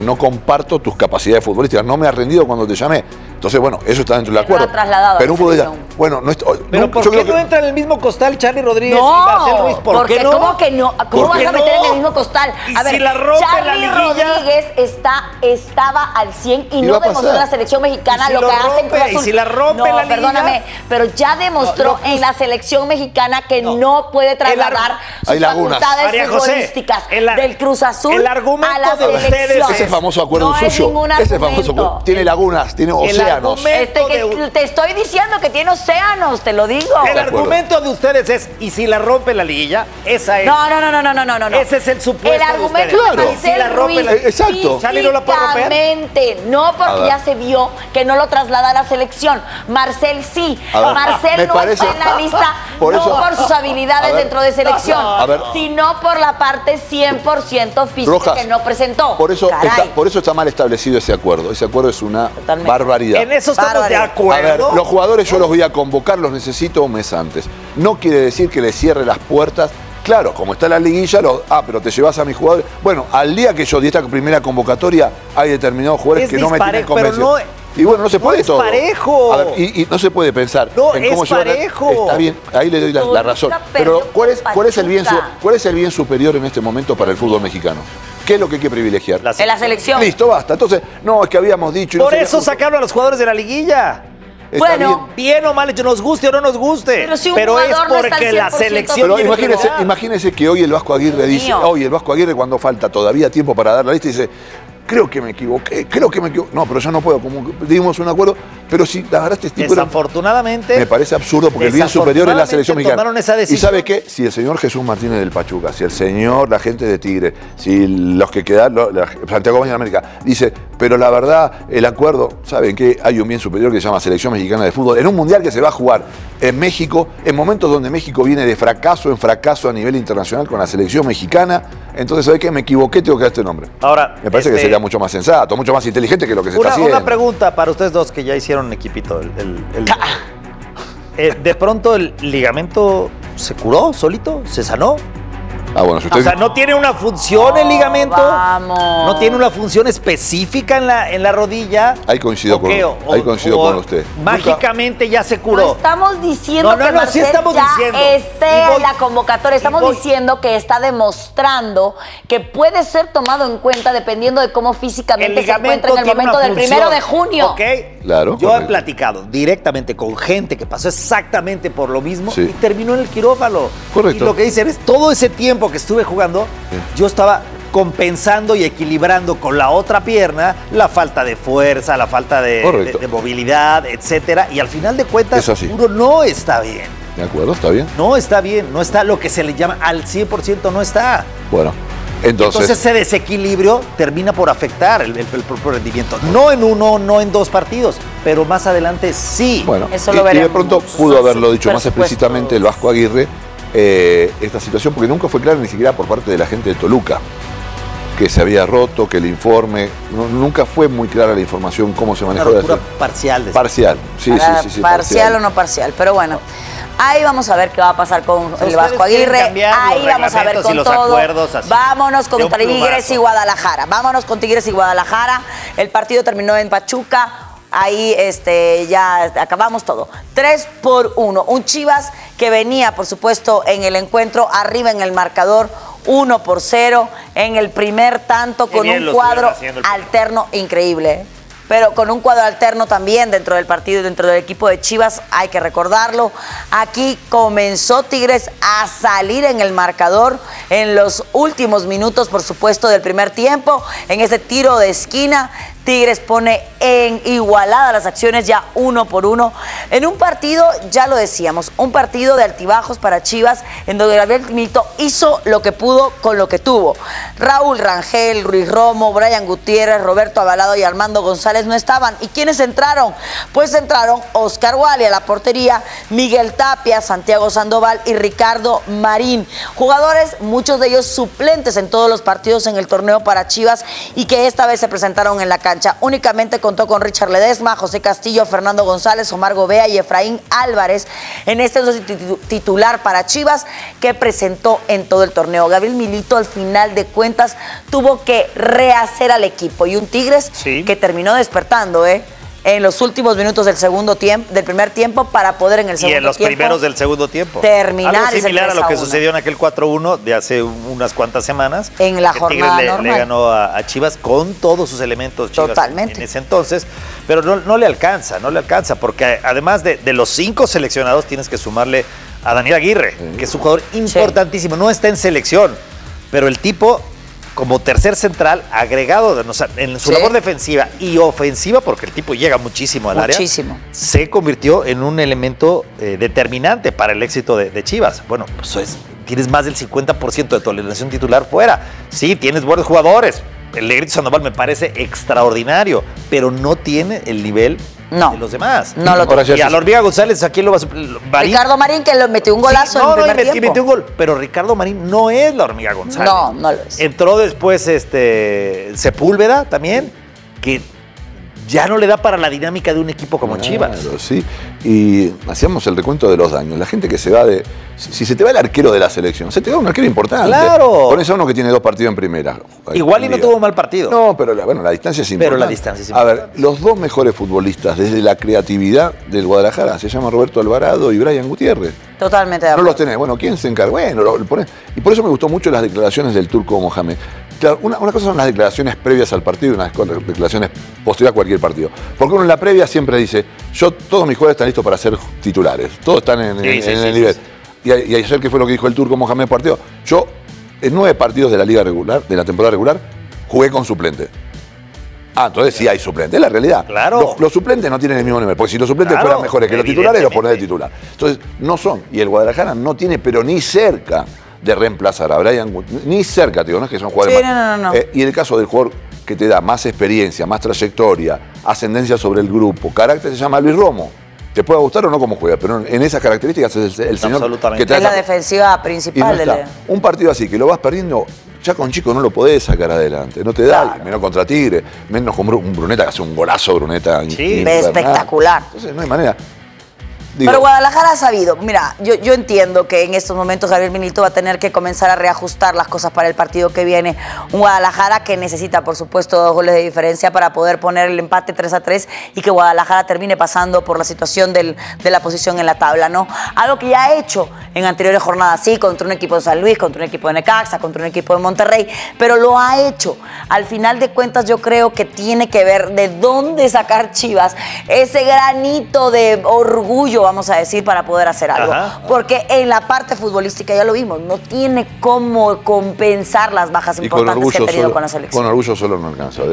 No comparto tus capacidades futbolísticas, no me has rendido cuando te llamé. Entonces, bueno, eso está dentro del acuerdo. No ha trasladado pero un futbolista, bueno, no pero ¿por qué no entra en el mismo costal Charly Rodríguez y Marcel Ruiz? ¿Por qué no? ¿Cómo que no? ¿Cómo vas a meter en el mismo costal? A ver, si la rompe Charly Rodríguez estaba al 100 y no demostró en la selección mexicana lo que hace en Cruz Azul. Y si la rompe la liguilla. Perdóname, pero ya demostró en la selección mexicana que no puede trasladar sus facultades futbolísticas del Cruz Azul a la selección. Ese famoso acuerdo suyo, ese famoso acuerdo, tiene lagunas, tiene océanos. Te estoy diciendo que tiene océanos, te lo digo. El argumento de ustedes es, ¿y si la rompe la liguilla? Esa es. No. Ese es el supuesto. El argumento de Marcel Ruiz, exacto. Charly no la puede romper. No, porque ya se vio que no lo traslada a la selección. Marcel sí. Marcel no está en la lista por sus habilidades dentro de selección, sino por la parte 100% física Rojas, que no presentó. Por eso está mal establecido ese acuerdo. Ese acuerdo es una barbaridad. En eso estamos de acuerdo. A ver, los jugadores yo los voy a convocar, los necesito un mes antes. No quiere decir que les cierre las puertas. Claro, como está la liguilla, pero te llevas a mis jugadores. Bueno, al día que yo di esta primera convocatoria, hay determinados jugadores que no me tienen convencido. Y bueno, no se puede todo. Es parejo. A ver, y no se puede pensar en cómo parejo. Está bien, ahí le doy la razón. Pero ¿cuál es el bien superior en este momento para el fútbol mexicano? ¿Qué es lo que hay que privilegiar? En la selección. Listo, basta. Entonces, no, es que habíamos dicho... Por eso sacaron a los jugadores de la liguilla. Bueno, bien o mal hecho, nos guste o no nos guste. Pero es porque la selección. Pero imagínese que hoy el Vasco Aguirre dice, cuando falta todavía tiempo para dar la lista, dice, creo que me equivoqué. No, pero yo no puedo, como dimos un acuerdo, pero si la verdad este tipo desafortunadamente me parece absurdo porque el bien superior es la selección mexicana. Esa decisión. ¿Y sabe qué? Si el señor Jesús Martínez del Pachuca, si el señor, la gente de Tigre, si los que quedan, Santiago Baños de América, dice, pero la verdad, el acuerdo, ¿saben qué? Hay un bien superior que se llama Selección Mexicana de Fútbol, en un mundial que se va a jugar en México, en momentos donde México viene de fracaso en fracaso a nivel internacional con la selección mexicana. Entonces, ¿sabe qué? Me equivoqué, tengo que dar este nombre. Ahora, me parece que sería mucho más sensato, mucho más inteligente que lo que se está haciendo. Una pregunta para ustedes dos que ya hicieron un equipito. ¿De pronto el ligamento se curó solito? ¿Se sanó? Bueno, o sea, ¿no tiene una función el ligamento? Vamos. ¿No tiene una función específica en la rodilla? Ahí coincido con usted. Mágicamente ya se curó. No estamos diciendo que Marcel esté en la convocatoria. Estamos diciendo que está demostrando que puede ser tomado en cuenta dependiendo de cómo físicamente se encuentra en el momento del 1 de junio. ¿Ok? Claro. Yo he platicado directamente con gente que pasó exactamente por lo mismo y terminó en el quirófano. Correcto. Y lo que dicen es, todo ese tiempo que estuve jugando, yo estaba compensando y equilibrando con la otra pierna la falta de fuerza, la falta de movilidad, etcétera. Y al final de cuentas, uno no está bien. ¿De acuerdo? ¿Está bien? No está bien, no está lo que se le llama al 100%, no está. Bueno. Entonces ese desequilibrio termina por afectar el propio rendimiento. No en uno, no en dos partidos, pero más adelante sí. Bueno, eso lo veremos. Y de pronto pudo haberlo dicho más explícitamente el Vasco Aguirre, esta situación, porque nunca fue clara ni siquiera por parte de la gente de Toluca, que se había roto, que el informe, nunca fue muy clara la información, cómo se manejó. Una parcial. Parcial, sí. Parcial o no parcial, pero bueno. Ahí vamos a ver qué va a pasar con el Vasco Aguirre. Ahí vamos a ver con todo. Vámonos con Tigres y Guadalajara. El partido terminó en Pachuca. Ahí ya acabamos todo. 3-1. Un Chivas que venía, por supuesto, en el encuentro arriba en el marcador. 1-0 en el primer tanto con un cuadro alterno increíble. Pero con un cuadro alterno también dentro del partido y dentro del equipo de Chivas, hay que recordarlo. Aquí comenzó Tigres a salir en el marcador en los últimos minutos, por supuesto, del primer tiempo. En ese tiro de esquina, Tigres pone en igualada las acciones ya 1-1. En un partido, ya lo decíamos, un partido de altibajos para Chivas, en donde Gabriel Milito hizo lo que pudo con lo que tuvo. Raúl Rangel, Ruiz Romo, Brian Gutiérrez, Roberto Avalado y Armando González no estaban. ¿Y quiénes entraron? Pues entraron Oscar Wally a la portería, Miguel Tapia, Santiago Sandoval y Ricardo Marín. Jugadores, muchos de ellos suplentes en todos los partidos en el torneo para Chivas y que esta vez se presentaron en la cancha cancha. Únicamente contó con Richard Ledesma, José Castillo, Fernando González, Omar Gobea y Efraín Álvarez en este titular para Chivas que presentó en todo el torneo. Gabriel Milito al final de cuentas tuvo que rehacer al equipo y un Tigres que terminó despertando, en los últimos minutos del primer tiempo para poder en el segundo tiempo. Y en los primeros del segundo tiempo. Terminar. Algo similar a lo que sucedió en aquel 4-1 de hace unas cuantas semanas. En la jornada normal. Le ganó a Chivas con todos sus elementos Chivas. Totalmente. En ese entonces. Pero no le alcanza, porque además de los 5 seleccionados tienes que sumarle a Daniel Aguirre, que es un jugador importantísimo. No está en selección, pero el tipo, como tercer central, agregado en su labor defensiva y ofensiva, porque el tipo llega muchísimo al área, se convirtió en un elemento determinante para el éxito de Chivas. Bueno, pues tienes más del 50% de tu alineación titular fuera. Sí, tienes buenos jugadores. El Negrito Sandoval me parece extraordinario, pero no tiene el nivel de los demás. No lo tiene. Y a la Hormiga González, ¿a quién lo vas a...? Ricardo Marín, que metió un golazo en el primer tiempo. Metió un gol, pero Ricardo Marín no es la Hormiga González. No lo es. Entró después Sepúlveda también, que ya no le da para la dinámica de un equipo como Chivas. Sí, y hacíamos el recuento de los daños. La gente que se va si se te va el arquero de la selección, se te va un arquero importante. ¡Claro! Pones a uno que tiene 2 partidos en primera. Igual y no tuvo un mal partido. No, pero la distancia es importante. A ver, los 2 mejores futbolistas desde la creatividad del Guadalajara se llaman Roberto Alvarado y Brian Gutiérrez. Totalmente de acuerdo. No los tenés. Bueno, ¿quién se encarga? Bueno, lo pones. Y por eso me gustó mucho las declaraciones del Turco Mohamed. Claro, una cosa son las declaraciones previas al partido y unas declaraciones posteriores a cualquier partido. Porque uno en la previa siempre dice, todos mis jugadores están listos para ser titulares. Todos están en el nivel. Y ayer, ¿qué fue lo que dijo el Turco Mohamed partido? Yo, en 9 partidos de la liga regular, de la temporada regular, jugué con suplente. Entonces sí hay suplente, es la realidad. Claro. Los suplentes no tienen el mismo nivel, porque si los suplentes fueran mejores que los titulares, los ponés de titular. Entonces, no son. Y el Guadalajara no tiene, pero ni cerca de reemplazar a Brian, ni cerca, tío, no es que son jugadores no. Y en el caso del jugador que te da más experiencia, más trayectoria, ascendencia sobre el grupo, carácter, se llama Luis Romo. Te puede gustar o no como juega, pero en esas características es el señor que te da. Es la defensiva principal. Un partido así, que lo vas perdiendo, ya con Chico no lo podés sacar adelante, no te da, menos contra Tigre, menos con un Bruneta, que hace un golazo Bruneta. Espectacular. Entonces no hay manera. Pero Guadalajara ha sabido, mira, yo entiendo que en estos momentos Gabriel Milito va a tener que comenzar a reajustar las cosas para el partido que viene. Un Guadalajara que necesita, por supuesto, 2 goles de diferencia para poder poner el empate 3-3 y que Guadalajara termine pasando por la situación de la posición en la tabla, ¿no? Algo que ya ha hecho en anteriores jornadas, sí, contra un equipo de San Luis, contra un equipo de Necaxa, contra un equipo de Monterrey, pero lo ha hecho. Al final de cuentas, yo creo que tiene que ver de dónde sacar Chivas ese granito de orgullo, vamos a decir, para poder hacer algo. Porque en la parte futbolística, ya lo vimos, no tiene cómo compensar las bajas importantes que ha tenido con la selección. Con orgullo solo no alcanza.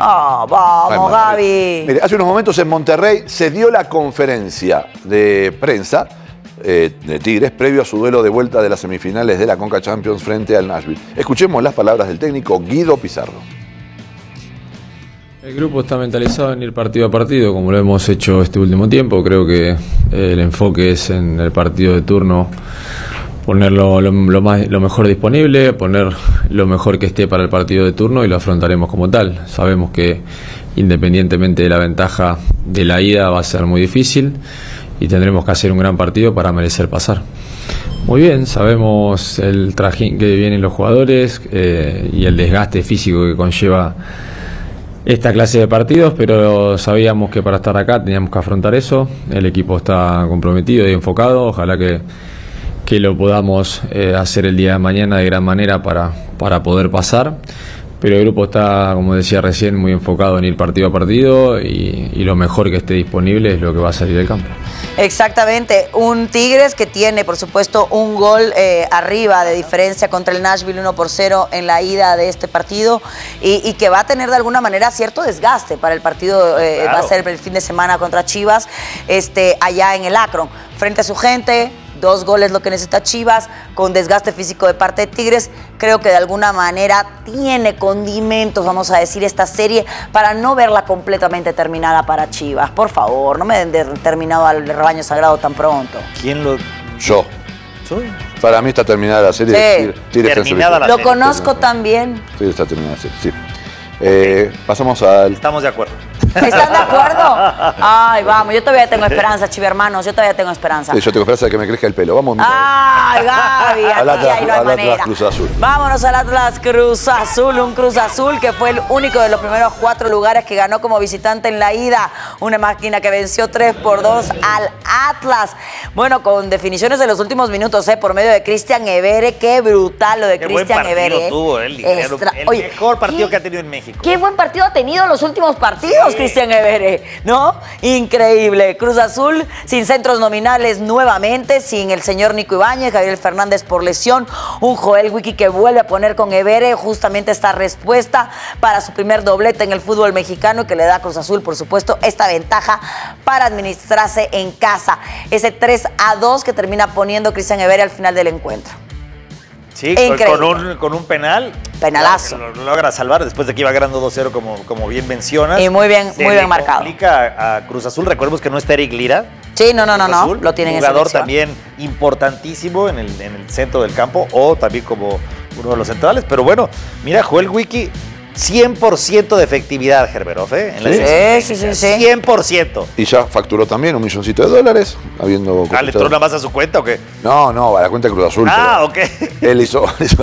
Vamos, Gaby. Mire, hace unos momentos en Monterrey se dio la conferencia de prensa de Tigres previo a su duelo de vuelta de las semifinales de la Conca Champions frente al Nashville. Escuchemos las palabras del técnico Guido Pizarro. El grupo está mentalizado en ir partido a partido, como lo hemos hecho este último tiempo. Creo que el enfoque es en el partido de turno poner lo mejor disponible, poner lo mejor que esté para el partido de turno y lo afrontaremos como tal. Sabemos que independientemente de la ventaja de la ida va a ser muy difícil y tendremos que hacer un gran partido para merecer pasar. Muy bien, sabemos el trajín que vienen los jugadores y el desgaste físico que conlleva esta clase de partidos, pero sabíamos que para estar acá teníamos que afrontar eso. El equipo está comprometido y enfocado, ojalá que lo podamos hacer el día de mañana de gran manera para poder pasar, pero el grupo está, como decía recién, muy enfocado en ir partido a partido y lo mejor que esté disponible es lo que va a salir del campo. Exactamente, un Tigres que tiene, por supuesto, un gol arriba de diferencia contra el Nashville 1-0 en la ida de este partido y que va a tener de alguna manera cierto desgaste para el partido, claro. Va a ser el fin de semana contra Chivas, allá en el Akron, frente a su gente. 2 goles lo que necesita Chivas, con desgaste físico de parte de Tigres. Creo que de alguna manera tiene condimentos, vamos a decir, esta serie para no verla completamente terminada para Chivas. Por favor, no me den terminado al rebaño sagrado tan pronto. ¿Quién lo...? Yo. ¿Soy? Para mí está terminada la serie. Sí. Terminada la serie. Lo conozco también. Sí, está terminada la serie, sí. Pasamos al... Estamos de acuerdo. ¿Están de acuerdo? Ay, vamos, yo todavía tengo esperanza, Chivi hermanos, yo todavía tengo esperanza. Sí, yo tengo esperanza de que me crezca el pelo. Vamos. Ay, Gaby, aquí ahí no hay manera. Atlas Cruz Azul. Vámonos al Atlas Cruz Azul, un Cruz Azul que fue el único de los primeros 4 lugares que ganó como visitante en la ida. Una máquina que venció 3-2 al Atlas. Bueno, con definiciones de los últimos minutos, por medio de Cristian Evere. Qué brutal lo de Cristian Evere. Tuvo el mejor partido que ha tenido en México. Qué buen partido ha tenido los últimos partidos, Cristian Evere, ¿no? Increíble. Cruz Azul sin centros nominales nuevamente, sin el señor Nico Ibáñez, Gabriel Fernández por lesión, un Joel Wiki que vuelve a poner con Evere justamente esta respuesta para su primer doblete en el fútbol mexicano, que le da a Cruz Azul, por supuesto, esta ventaja para administrarse en casa. Ese 3-2 que termina poniendo Cristian Evere al final del encuentro. Sí, con un penal. Penalazo. Lo logra salvar después de que iba ganando 2-0, como bien mencionas. Y muy bien marcado. Complica a Cruz Azul. Recordemos que no está Eric Lira. Sí, no. Lo tienen en jugador también importantísimo en el centro del campo, o también como uno de los centrales. Pero bueno, mira, Joel Wiki, 100% de efectividad, Gerberov, en la sí. 100%. Y ya facturó también $1 milloncito, habiendo... ¿Le entró nada más a su cuenta o qué? No, a la cuenta de Cruz Azul. Ok. Él hizo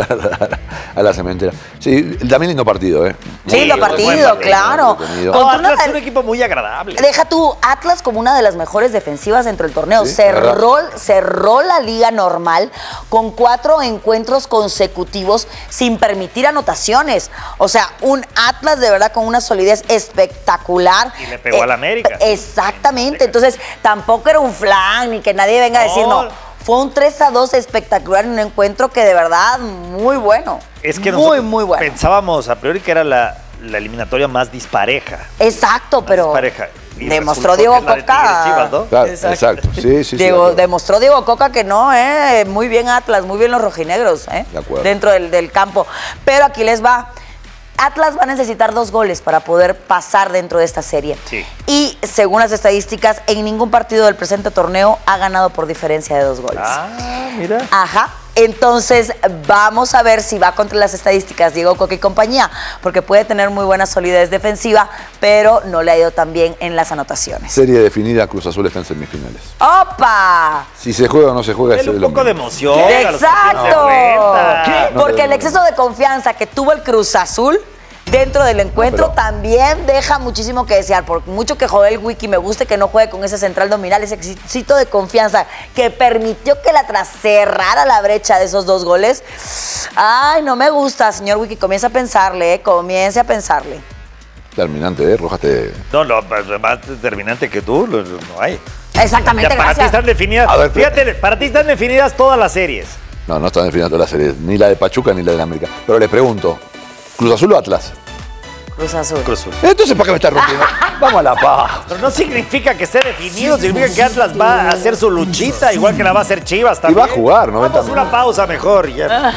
a la cementera. Sí, también lindo partido, Sí, lindo partido, claro. Atlas es un equipo muy agradable. Deja tú, Atlas como una de las mejores defensivas dentro del torneo. Sí, cerró la liga normal con 4 encuentros consecutivos sin permitir anotaciones. O sea, un Atlas de verdad con una solidez espectacular. Y le pegó al América. Exactamente. Entonces, tampoco era un flan ni que nadie venga a decir no. Fue un 3-2 espectacular en un encuentro que de verdad muy bueno. Es que muy bueno. Pensábamos a priori que era la eliminatoria más dispareja. Exacto, pero dispareja. Demostró Diego Coca. Chivas, ¿no? Claro, exacto. Sí. Demostró Diego Coca que no, muy bien Atlas, muy bien los rojinegros, De acuerdo. Dentro del campo. Pero aquí les va. Atlas va a necesitar 2 goles para poder pasar dentro de esta serie. Sí. Y según las estadísticas, en ningún partido del presente torneo ha ganado por diferencia de 2 goles. Mira. Ajá. Entonces, vamos a ver si va contra las estadísticas Diego Coca y compañía, porque puede tener muy buena solidez defensiva, pero no le ha ido tan bien en las anotaciones. Serie definida, Cruz Azul está en semifinales. ¡Opa! Si se juega o no se juega, es un poco de emoción. ¡Exacto! Porque el exceso de confianza que tuvo el Cruz Azul dentro del encuentro también deja muchísimo que desear. Por mucho que Joel Wiki me guste que no juegue con ese central nominal, ese éxito de confianza que permitió que el Atlas cerrara la brecha de esos 2 goles. Ay, no me gusta, señor Wiki. Comience a pensarle, comience a pensarle. Determinante, Rojas te... No, más determinante que tú no hay. Exactamente, para ti están definidas. A ver, fíjate, para ti están definidas todas las series. No están definidas todas las series. Ni la de Pachuca ni la de la América. Pero les pregunto, ¿Cruz Azul o Atlas? Cruz Azul. Entonces, ¿para qué me estás rompiendo? Vamos a la paz. Pero no significa que esté definido, significa que Atlas va a hacer su luchita, igual que la va a hacer Chivas también. Y va a jugar, ¿no? Vamos a una pausa mejor. Ya.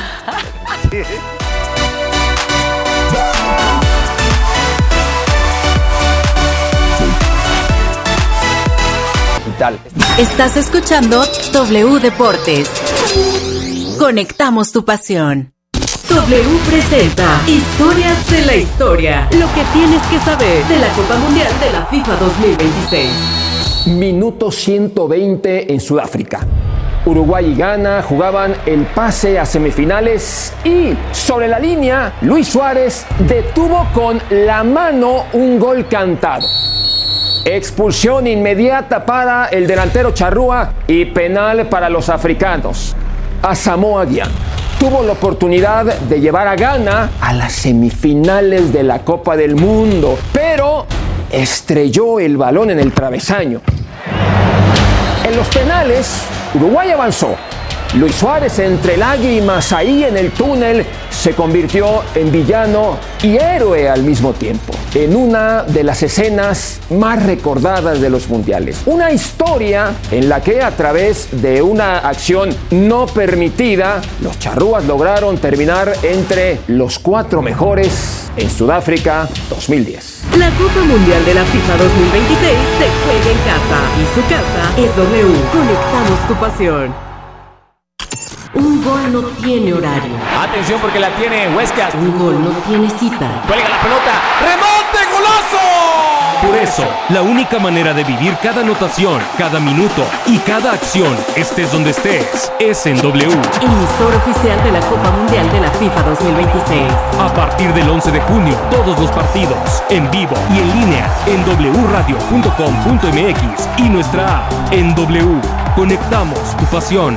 Estás escuchando W Deportes. Conectamos tu pasión. W presenta Historias de la Historia. Lo que tienes que saber de la Copa Mundial de la FIFA 2026. Minuto 120 en Sudáfrica. Uruguay y Ghana jugaban el pase a semifinales y sobre la línea Luis Suárez detuvo con la mano un gol cantado. Expulsión inmediata para el delantero charrúa y penal para los africanos. Asamoah Gyan tuvo la oportunidad de llevar a Ghana a las semifinales de la Copa del Mundo, pero estrelló el balón en el travesaño. En los penales, Uruguay avanzó. Luis Suárez, entre lágrimas ahí en el túnel, se convirtió en villano y héroe al mismo tiempo, en una de las escenas más recordadas de los mundiales. Una historia en la que a través de una acción no permitida, los charrúas lograron terminar entre los 4 mejores en Sudáfrica 2010. La Copa Mundial de la FIFA 2026 se juega en casa y su casa es W. Conectamos tu pasión. Un Un gol no tiene horario. Atención porque la tiene Huescas. Un gol no tiene cita. Cuelga la pelota. ¡Remate, golazo! Por eso, la única manera de vivir cada anotación, cada minuto y cada acción, estés donde estés, es en W. Emisor oficial de la Copa Mundial de la FIFA 2026. A partir del 11 de junio, todos los partidos, en vivo y en línea, en wradio.com.mx y nuestra app, en W. Conectamos tu pasión.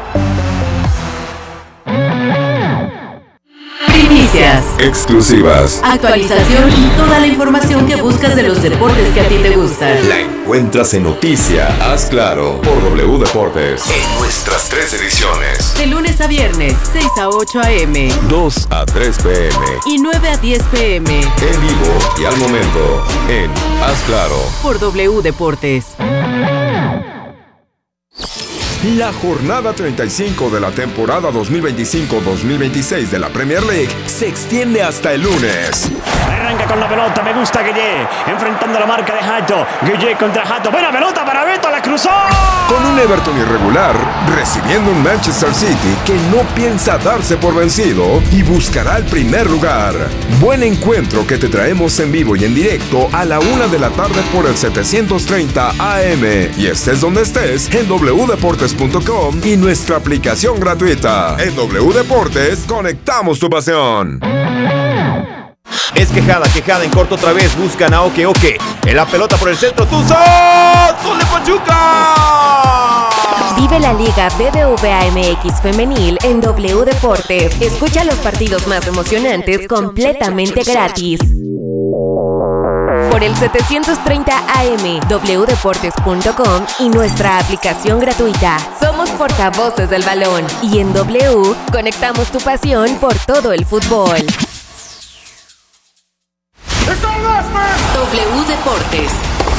Primicias, exclusivas, actualización y toda la información que buscas de los deportes que a ti te gustan. La encuentras en Noticia, Haz Claro, por W Deportes. En nuestras 3 ediciones. De lunes a viernes, 6 a 8 a.m. 2 a 3 p.m. y 9 a 10 p.m. En vivo y al momento, en Haz Claro. Por W Deportes. La jornada 35 de la temporada 2025-2026 de la Premier League se extiende hasta el lunes. Arranca con la pelota, me gusta Gueye, enfrentando la marca de Hato. Gueye contra Hato, buena pelota para Beto, la cruzó. Con un Everton irregular, recibiendo un Manchester City que no piensa darse por vencido y buscará el primer lugar. Buen encuentro que te traemos en vivo y en directo a la 1 de la tarde por el 730 AM. Y estés donde estés, en wdeportes.com y nuestra aplicación gratuita. En W Deportes, conectamos tu pasión. Es quejada en corto otra vez. Buscan a Oke. En la pelota por el centro. ¡Tuzo! ¡Gol de Pachuca! Vive la Liga BBVA MX Femenil en W Deportes. Escucha los partidos más emocionantes completamente gratis. Por el 730 AM, wdeportes.com y nuestra aplicación gratuita. Somos portavoces del balón y en W conectamos tu pasión por todo el fútbol. W Deportes.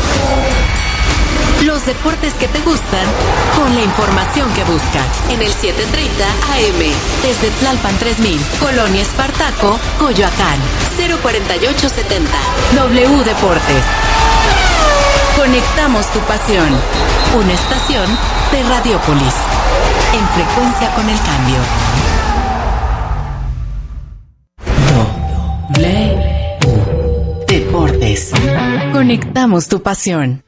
Los deportes que te gustan con la información que buscas. En el 730 AM. Desde Tlalpan 3000, Colonia Espartaco, Coyoacán. 04870. W Deportes. Conectamos tu pasión. Una estación de Radiopolis. En frecuencia con el cambio. W Deportes. Conectamos tu pasión.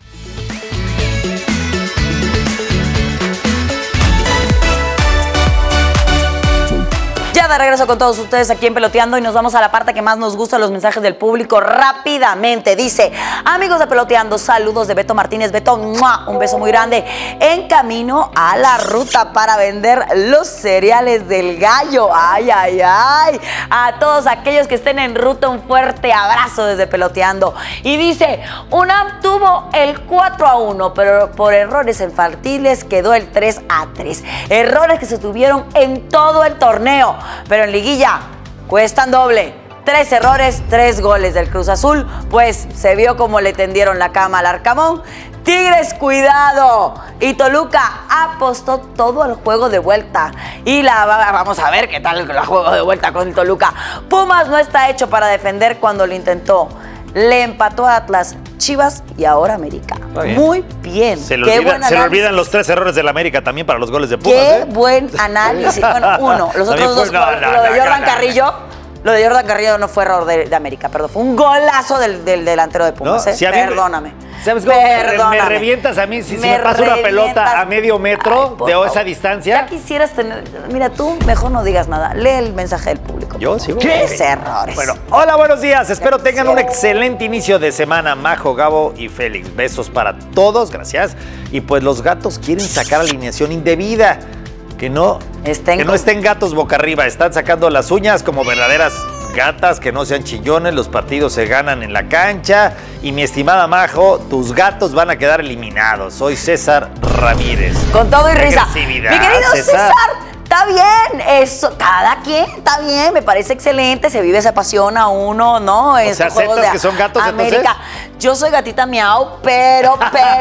De regreso con todos ustedes aquí en Peloteando y nos vamos a la parte que más nos gusta, los mensajes del público rápidamente. Dice, amigos de Peloteando, saludos de Beto Martínez. Beto, ¡mua! Un beso muy grande. En camino a la ruta para vender los cereales del gallo. Ay, ay, ay. A todos aquellos que estén en ruta, un fuerte abrazo desde Peloteando. Y dice, UNAM tuvo el 4-1, pero por errores infantiles quedó el 3-3. Errores que se tuvieron en todo el torneo. Pero en liguilla cuestan doble. 3 errores, 3 goles del Cruz Azul. Pues se vio como le tendieron la cama al Arcamón. Tigres, cuidado. Y Toluca apostó todo al juego de vuelta. Y vamos a ver qué tal el juego de vuelta con el Toluca. Pumas no está hecho para defender cuando lo intentó. Le empató a Atlas, Chivas y ahora América. Bien. Muy bien. Se le olvidan los 3 errores del América también para los goles de Pumas. Qué buen análisis. Bueno, uno. Los otros dos, lo de Jordan Carrillo. Lo de Jordan Carrillo no fue error de América, perdón. Fue un golazo del delantero de Pumas. ¿No? Si Perdóname. ¿Sabes cómo? Me revientas a mí si me pasa una pelota a medio metro de esa distancia. Ya quisieras tener... Mira, tú mejor no digas nada. Lee el mensaje del público. Yo sigo. ¿Qué errores? Bueno, hola, buenos días. Espero tengan un excelente inicio de semana. Majo, Gabo y Félix. Besos para todos. Gracias. Y pues los gatos quieren sacar alineación indebida. Que no estén gatos boca arriba. Están sacando las uñas como verdaderas gatas, que no sean chillones. Los partidos se ganan en la cancha. Y mi estimada Majo, tus gatos van a quedar eliminados. Soy César Ramírez. Con todo y risa. Mi querido César, está bien. Eso, cada quien está bien. Me parece excelente. Se vive, se apasiona uno, ¿no? O sea, ¿aceptas que son gatos América. entonces? Yo soy gatita miau, pero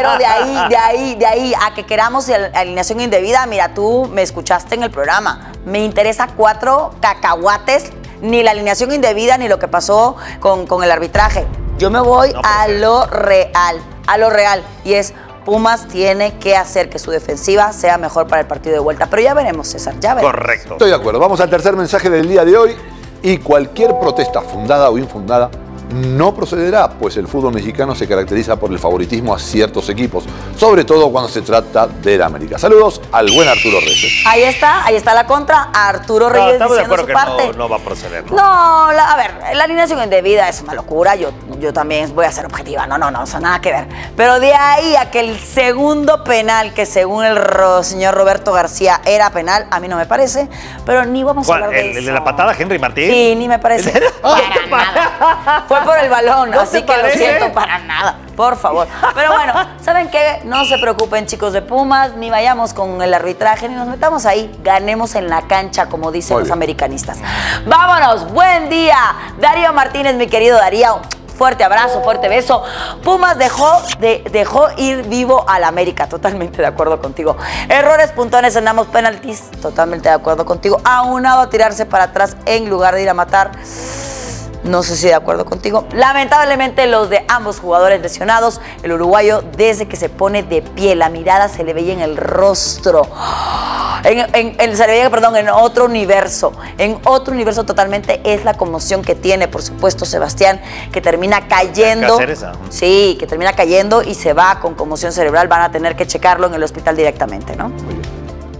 de ahí a que queramos alineación indebida. Mira, tú me escuchaste en el programa. Me interesa 4 cacahuates, ni la alineación indebida, ni lo que pasó con el arbitraje. Yo me voy a lo real. Y es Pumas tiene que hacer que su defensiva sea mejor para el partido de vuelta. Pero ya veremos, César, ya veremos. Correcto. Estoy de acuerdo. Vamos al tercer mensaje del día de hoy. Y cualquier protesta fundada o infundada no procederá, pues el fútbol mexicano se caracteriza por el favoritismo a ciertos equipos, sobre todo cuando se trata del América. Saludos al buen Arturo Reyes. Ahí está la contra. Arturo Reyes estamos diciendo de acuerdo su que parte. no va a proceder, ¿no? No, a ver, la alineación indebida es una locura. Yo también voy a ser objetiva. No, o sea, nada que ver. Pero de ahí a que el segundo penal, que según el señor Roberto García era penal, a mí no me parece. Pero ni vamos a hablar de eso. ¿El de la patada, Henry Martín? Sí, ni me parece. Para nada. Fue por el balón, así que lo siento, para nada. Por favor. Pero bueno, ¿saben qué? No se preocupen, chicos de Pumas, ni vayamos con el arbitraje, ni nos metamos ahí. Ganemos en la cancha, como dicen los americanistas. Vámonos, buen día. Darío Martínez, mi querido Darío. Fuerte abrazo, fuerte beso. Pumas dejó ir vivo al América. Totalmente de acuerdo contigo. Errores, puntones, andamos penaltis. Totalmente de acuerdo contigo. Aunado a tirarse para atrás en lugar de ir a matar. No sé si de acuerdo contigo. Lamentablemente los de ambos jugadores lesionados. El uruguayo desde que se pone de pie, la mirada se le veía en el rostro. Se le veía, en otro universo. En otro universo totalmente es la conmoción que tiene, por supuesto, Sebastián, que termina cayendo. Sí, que termina cayendo y se va con conmoción cerebral. Van a tener que checarlo en el hospital directamente, ¿no? Muy bien.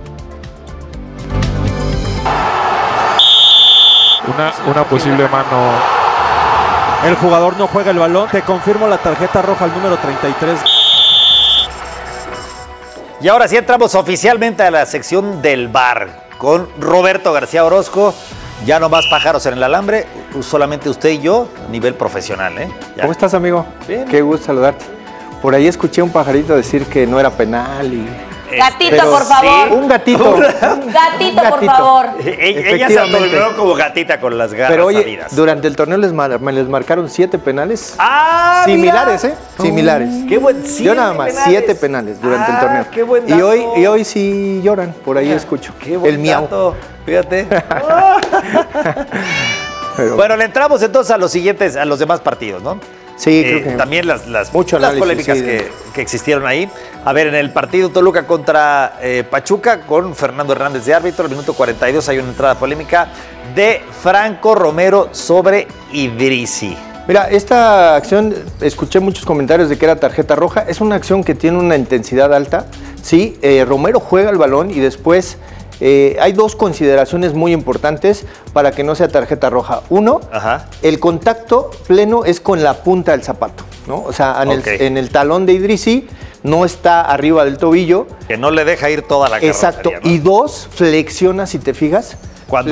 Una posible mano. El jugador no juega el balón. Te confirmo la tarjeta roja al número 33. Y ahora sí entramos oficialmente a la sección del VAR con Roberto García Orozco. Ya no más pájaros en el alambre, solamente usted y yo, a nivel profesional, ¿eh? Ya. ¿Cómo estás, amigo? Bien. Qué gusto saludarte. Por ahí escuché un pajarito decir que no era penal y... Gatito, por favor. Sí, un gatito. Gatito, por favor. Ella se adornó como gatita con las garras. Pero oye, salidas. durante el torneo les marcaron 7 penales. ¡Ah, similares, mira! Similares. ¡Qué buen! Yo nada más, 7 penales durante el torneo. ¡Qué buen dato! Y hoy sí lloran, por ahí escucho. ¡Qué buen el miau. dato! Fíjate. Bueno, le entramos entonces a los demás partidos, ¿no? Sí, creo que también las polémicas sí, que existieron ahí. A ver, en el partido Toluca contra Pachuca, con Fernando Hernández de árbitro, al minuto 42 hay una entrada polémica de Franco Romero sobre Idrissi. Mira, esta acción, escuché muchos comentarios de que era tarjeta roja. Es una acción que tiene una intensidad alta. Sí, Romero juega el balón y después... hay dos consideraciones muy importantes para que no sea tarjeta roja. Uno, el contacto pleno es con la punta del zapato, ¿no? O sea, en el talón de Idrissi no está arriba del tobillo. Que no le deja ir toda la carrocería. Exacto. ¿No? Y dos, flexiona, si te fijas. Cuando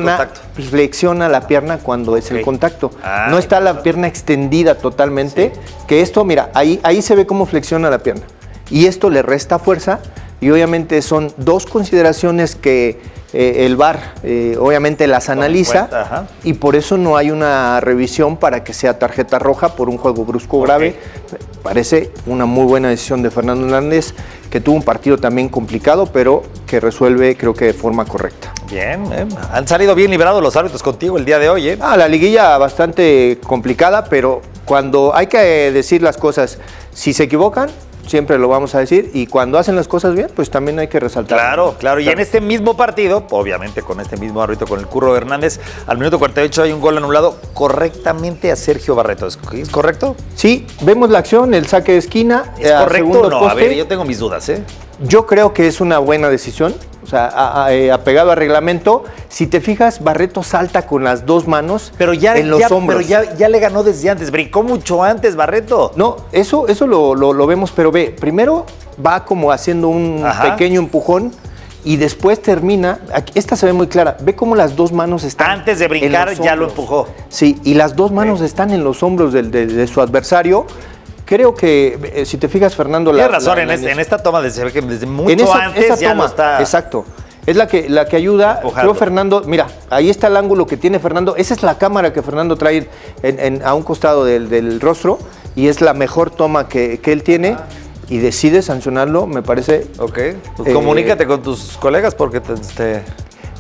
flexiona la pierna cuando es el contacto. No está la pierna extendida totalmente. Sí. Que esto, mira, ahí se ve cómo flexiona la pierna. Y esto le resta fuerza. Y obviamente son dos consideraciones que el VAR obviamente las analiza y por eso no hay una revisión para que sea tarjeta roja por un juego brusco grave. Parece una muy buena decisión de Fernando Hernández, que tuvo un partido también complicado, pero que resuelve creo que de forma correcta. Bien, han salido bien librados los árbitros contigo el día de hoy, ¿eh? La liguilla bastante complicada, pero cuando hay que decir las cosas, si se equivocan, siempre lo vamos a decir, y cuando hacen las cosas bien, pues también hay que resaltar. Claro. Y en este mismo partido, obviamente con este mismo árbitro, con el Curro Hernández, al minuto 48 hay un gol anulado correctamente a Sergio Barreto. ¿Es correcto? Sí, vemos la acción, el saque de esquina. ¿Es correcto o no? Poste. A ver, yo tengo mis dudas, ¿eh? Yo creo que es una buena decisión, o sea, apegado al reglamento. Si te fijas, Barreto salta con las dos manos en los hombros. Pero ya le ganó desde antes, brincó mucho antes Barreto. No, eso lo vemos, pero ve, primero va como haciendo un pequeño empujón y después termina, esta se ve muy clara, ve cómo las dos manos están antes de brincar ya lo empujó. Sí, y las dos manos están en los hombros de su adversario. Creo que, si te fijas, Fernando... Tienes razón, en esta toma desde mucho antes ya lo está... Exacto. Es la que ayuda. Creo, Fernando, mira, ahí está el ángulo que tiene Fernando. Esa es la cámara que Fernando trae a un costado del rostro y es la mejor toma que él tiene y decide sancionarlo, me parece. Ok, pues comunícate con tus colegas porque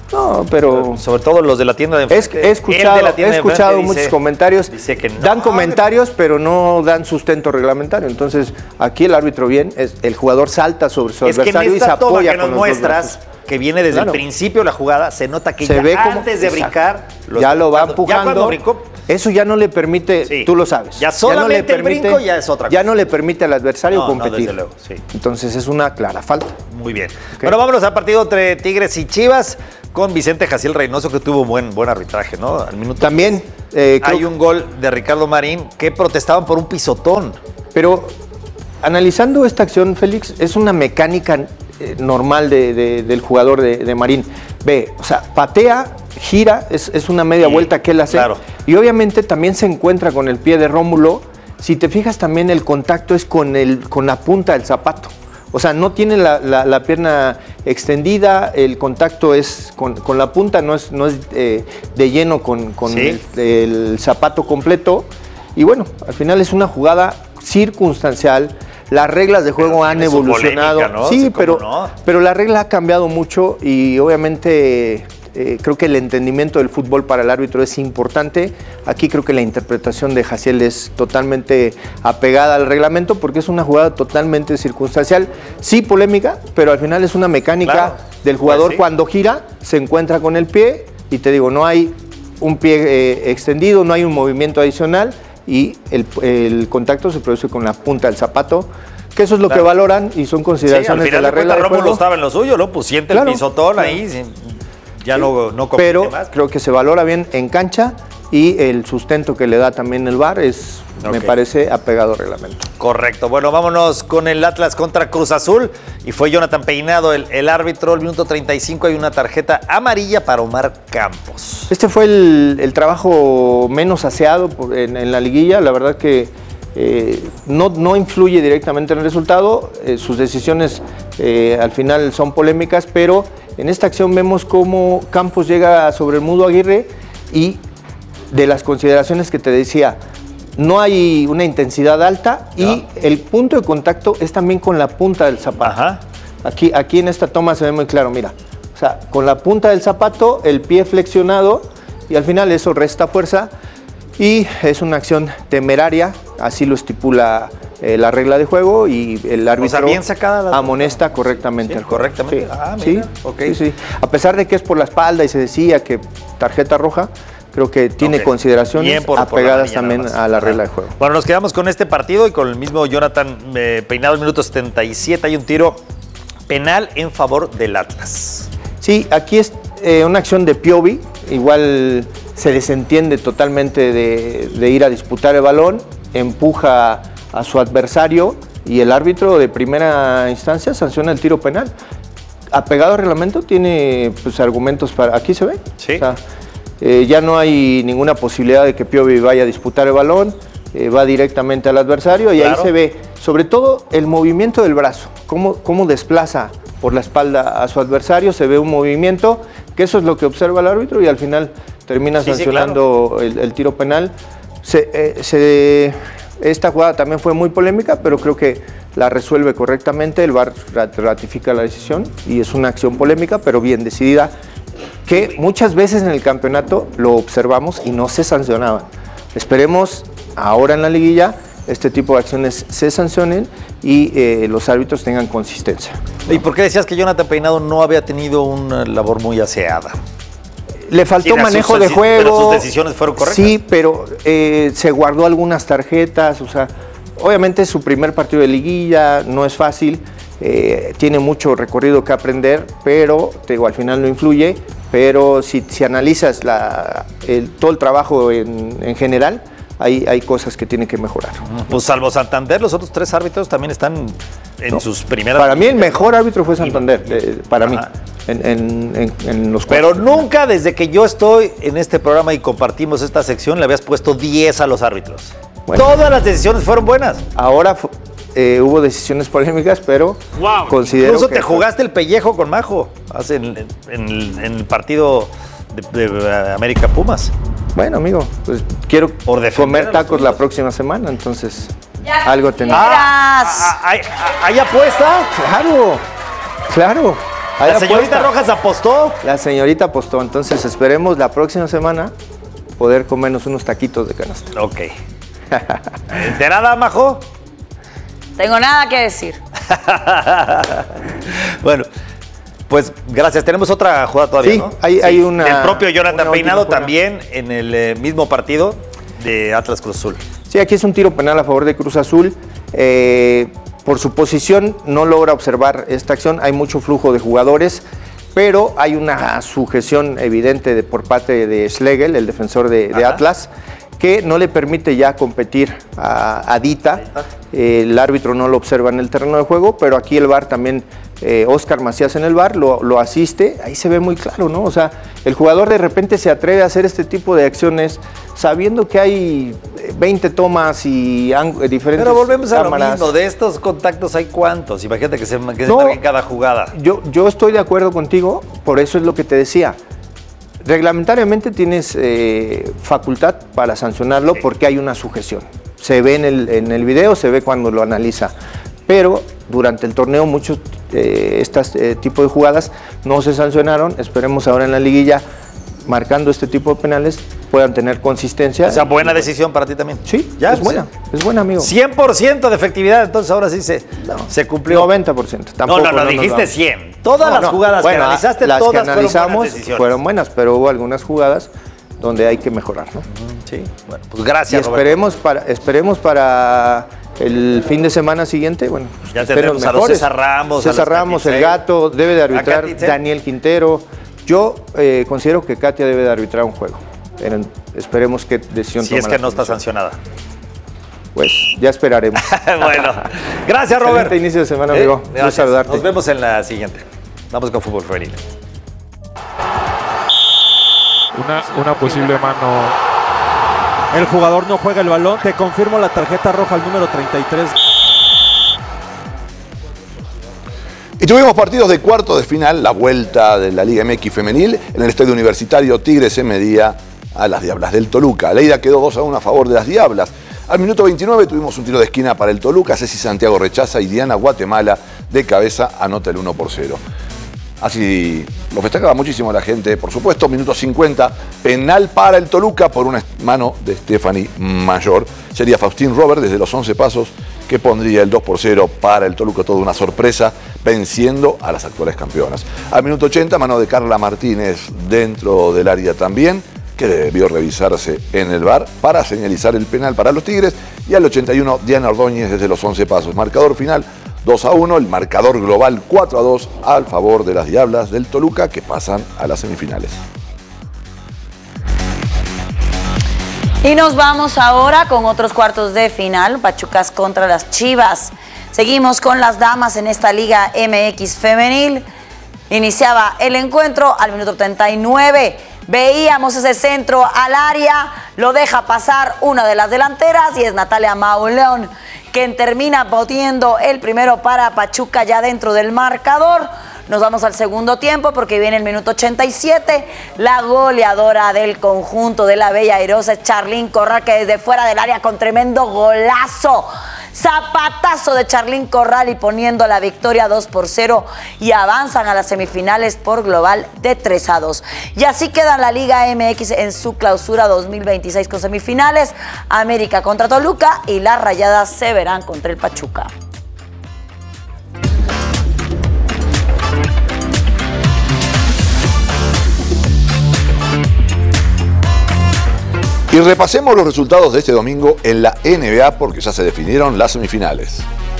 No, pero sobre todo los de la tienda de enfrente. He escuchado muchos comentarios. Dice que no, dan comentarios, pero no dan sustento reglamentario. Entonces, aquí el árbitro bien, el jugador salta sobre su adversario y se apoya que nos con muestras que viene desde el principio de la jugada, se nota que se ya ve antes de brincar ya lo va empujando. Eso ya no le permite, tú lo sabes. Ya solamente el brinco ya es otra cosa. Ya no le permite al adversario competir. No, desde luego, sí. Entonces es una clara falta. Muy bien. Okay. Bueno, vámonos al partido entre Tigres y Chivas con Vicente Jaciel Reynoso, que tuvo buen arbitraje, ¿no? Al minuto también hay un gol de Ricardo Marín que protestaban por un pisotón. Pero analizando esta acción, Félix, es una mecánica normal del jugador de Marín. Ve, o sea, patea, gira, es una media vuelta que él hace. Claro. Y obviamente también se encuentra con el pie de Rómulo. Si te fijas también el contacto es con la punta del zapato. O sea, no tiene la pierna extendida, el contacto es con la punta, no es de lleno con el zapato completo. Y bueno, al final es una jugada circunstancial. Las reglas de juego han evolucionado. Polémica, ¿no? Sí, pero la regla ha cambiado mucho y obviamente creo que el entendimiento del fútbol para el árbitro es importante. Aquí creo que la interpretación de Jaciel es totalmente apegada al reglamento porque es una jugada totalmente circunstancial. Sí, polémica, pero al final es una mecánica del jugador. Pues sí. Cuando gira, se encuentra con el pie y te digo, no hay un pie extendido, no hay un movimiento adicional y el contacto se produce con la punta del zapato, que eso es lo que valoran y son consideraciones de la regla de juego. Rómulo estaba en lo suyo, ¿no? Pues siente el pisotón ahí, ya no compite pero más. Creo que se valora bien en cancha y el sustento que le da también el VAR me parece apegado al reglamento. Correcto. Bueno, vámonos con el Atlas contra Cruz Azul y fue Jonathan Peinado el árbitro. El minuto 35 hay una tarjeta amarilla para Omar Campos. Este fue el trabajo menos aseado en la liguilla. La verdad que no influye directamente en el resultado. Sus decisiones al final son polémicas, pero en esta acción vemos cómo Campos llega sobre el Mudo Aguirre y de las consideraciones que te decía, no hay una intensidad alta y el punto de contacto es también con la punta del zapato. Ajá. Aquí en esta toma se ve muy claro, mira, o sea, con la punta del zapato, el pie flexionado y al final eso resta fuerza y es una acción temeraria, así lo estipula la regla de juego y el árbitro bien sacada amonesta correctamente. Sí, correctamente. Sí. Mira. Okay. Sí. A pesar de que es por la espalda y se decía que tarjeta roja, creo que tiene consideraciones apegadas también a la regla de juego. Bueno, nos quedamos con este partido y con el mismo Jonathan Peinado al minuto 77. Hay un tiro penal en favor del Atlas. Sí, aquí es una acción de Piovi. Igual se desentiende totalmente de ir a disputar el balón, empuja a su adversario y el árbitro de primera instancia sanciona el tiro penal. Apegado al reglamento tiene argumentos para... Aquí se ve. Sí. O sea, ya no hay ninguna posibilidad de que Piovi vaya a disputar el balón, va directamente al adversario y ahí se ve, sobre todo, el movimiento del brazo, cómo desplaza por la espalda a su adversario, se ve un movimiento, que eso es lo que observa el árbitro y al final termina sancionando el tiro penal. Esta jugada también fue muy polémica, pero creo que la resuelve correctamente, el VAR ratifica la decisión y es una acción polémica, pero bien decidida, que muchas veces en el campeonato lo observamos y no se sancionaban. Esperemos ahora en la liguilla este tipo de acciones se sancionen y los árbitros tengan consistencia. ¿Y por qué decías que Jonathan Peinado no había tenido una labor muy aseada? Le faltó manejo de juego. Pero sus decisiones fueron correctas. Sí, pero se guardó algunas tarjetas, o sea, obviamente es su primer partido de liguilla, no es fácil, tiene mucho recorrido que aprender, pero te digo, al final no influye, pero si analizas todo el trabajo en general, hay cosas que tiene que mejorar. Pues salvo Santander, los otros tres árbitros también están en sus primeras... Para mí el mejor árbitro fue Santander, para mí. En los Pero nunca desde que yo estoy en este programa y compartimos esta sección le habías puesto 10 a los árbitros. Bueno, todas las decisiones fueron buenas. Ahora hubo decisiones polémicas, pero considero incluso te jugaste el pellejo con Majo en el partido de América Pumas. Bueno, amigo, pues quiero comer tacos la próxima semana, entonces algo tendrá. ¿Hay apuesta? Claro. La señorita Rojas apostó. La señorita apostó, entonces esperemos la próxima semana poder comernos unos taquitos de canasta. Ok. ¿Enterada, Majo? Tengo nada que decir. Bueno, pues gracias. Tenemos otra jugada todavía, sí, ¿no? Hay una... El propio Jonathan Peinado también en el mismo partido de Atlas Cruz Azul. Sí, aquí es un tiro penal a favor de Cruz Azul. Por su posición no logra observar esta acción. Hay mucho flujo de jugadores, pero hay una sujeción evidente por parte de Schlegel, el defensor de Atlas, que no le permite ya competir a Dita. El árbitro no lo observa en el terreno de juego, pero aquí el VAR también, Óscar Macías en el VAR lo asiste. Ahí se ve muy claro, ¿no? O sea, el jugador de repente se atreve a hacer este tipo de acciones sabiendo que hay 20 tomas y diferentes Pero volvemos a cámaras. lo mismo, de estos contactos hay cuántos. Imagínate que se marquen cada jugada. Yo estoy de acuerdo contigo, por eso es lo que te decía. Reglamentariamente tienes facultad para sancionarlo porque hay una sujeción. Se ve en el video, se ve cuando lo analiza. Pero durante el torneo muchos tipo de jugadas no se sancionaron. Esperemos ahora en la liguilla, marcando este tipo de penales, puedan tener consistencia. O sea, buena decisión para ti también. Sí, ya es buena, amigo. 100% de efectividad, entonces ahora sí se cumplió. 90%. Tampoco, no, dijiste 100. Todas las jugadas que analizaste, las todas que analizamos fueron buenas, pero hubo algunas jugadas donde hay que mejorar, ¿no? Sí, bueno, pues gracias, y esperemos para el fin de semana siguiente, bueno, pues ya tendremos a los César Ramos, el Gato, debe de arbitrar Daniel Quintero. Yo considero que Katia debe de arbitrar un juego. Esperemos qué decisión toma. Si es que no está sancionada. Pues ya esperaremos. Bueno, gracias, Robert. Excelente inicio de semana, amigo. Gracias. Saludarte. Nos vemos en la siguiente. Vamos con fútbol femenil. Una posible mano. El jugador no juega el balón. Te confirmo la tarjeta roja al número 33. Y tuvimos partidos de cuarto de final, la vuelta de la Liga MX femenil. En el estadio universitario, Tigres se medía a las Diablas del Toluca. La ida quedó 2-1 a favor de las Diablas. Al minuto 29 tuvimos un tiro de esquina para el Toluca. Ceci Santiago rechaza y Diana Guatemala de cabeza anota el 1-0. Así lo festejaba muchísimo la gente, por supuesto. Minuto 50, penal para el Toluca por una mano de Stephanie Mayor. Sería Faustín Robert desde los 11 pasos que pondría el 2-0 para el Toluca. Toda una sorpresa, venciendo a las actuales campeonas. Al minuto 80, mano de Carla Martínez dentro del área también, que debió revisarse en el VAR para señalizar el penal para los Tigres. Y al 81, Diana Ordóñez desde los 11 pasos. Marcador final 2-1, el marcador global 4-2 al favor de las Diablas del Toluca, que pasan a las semifinales. Y nos vamos ahora con otros cuartos de final, Pachucas contra las Chivas. Seguimos con las damas en esta Liga MX femenil. Iniciaba el encuentro al minuto 39. Veíamos ese centro al área, lo deja pasar una de las delanteras y es Natalia Mauleón, quien termina poniendo el primero para Pachuca ya dentro del marcador. Nos vamos al segundo tiempo porque viene el minuto 87. La goleadora del conjunto de la Bella Airosa es Charlín Corral, que desde fuera del área con tremendo golazo. Zapatazo de Charlín Corral y poniendo la victoria 2-0 y avanzan a las semifinales por global de 3-2. Y así queda la Liga MX en su clausura 2026 con semifinales. América contra Toluca y las Rayadas se verán contra el Pachuca. Y repasemos los resultados de este domingo en la NBA porque ya se definieron las semifinales.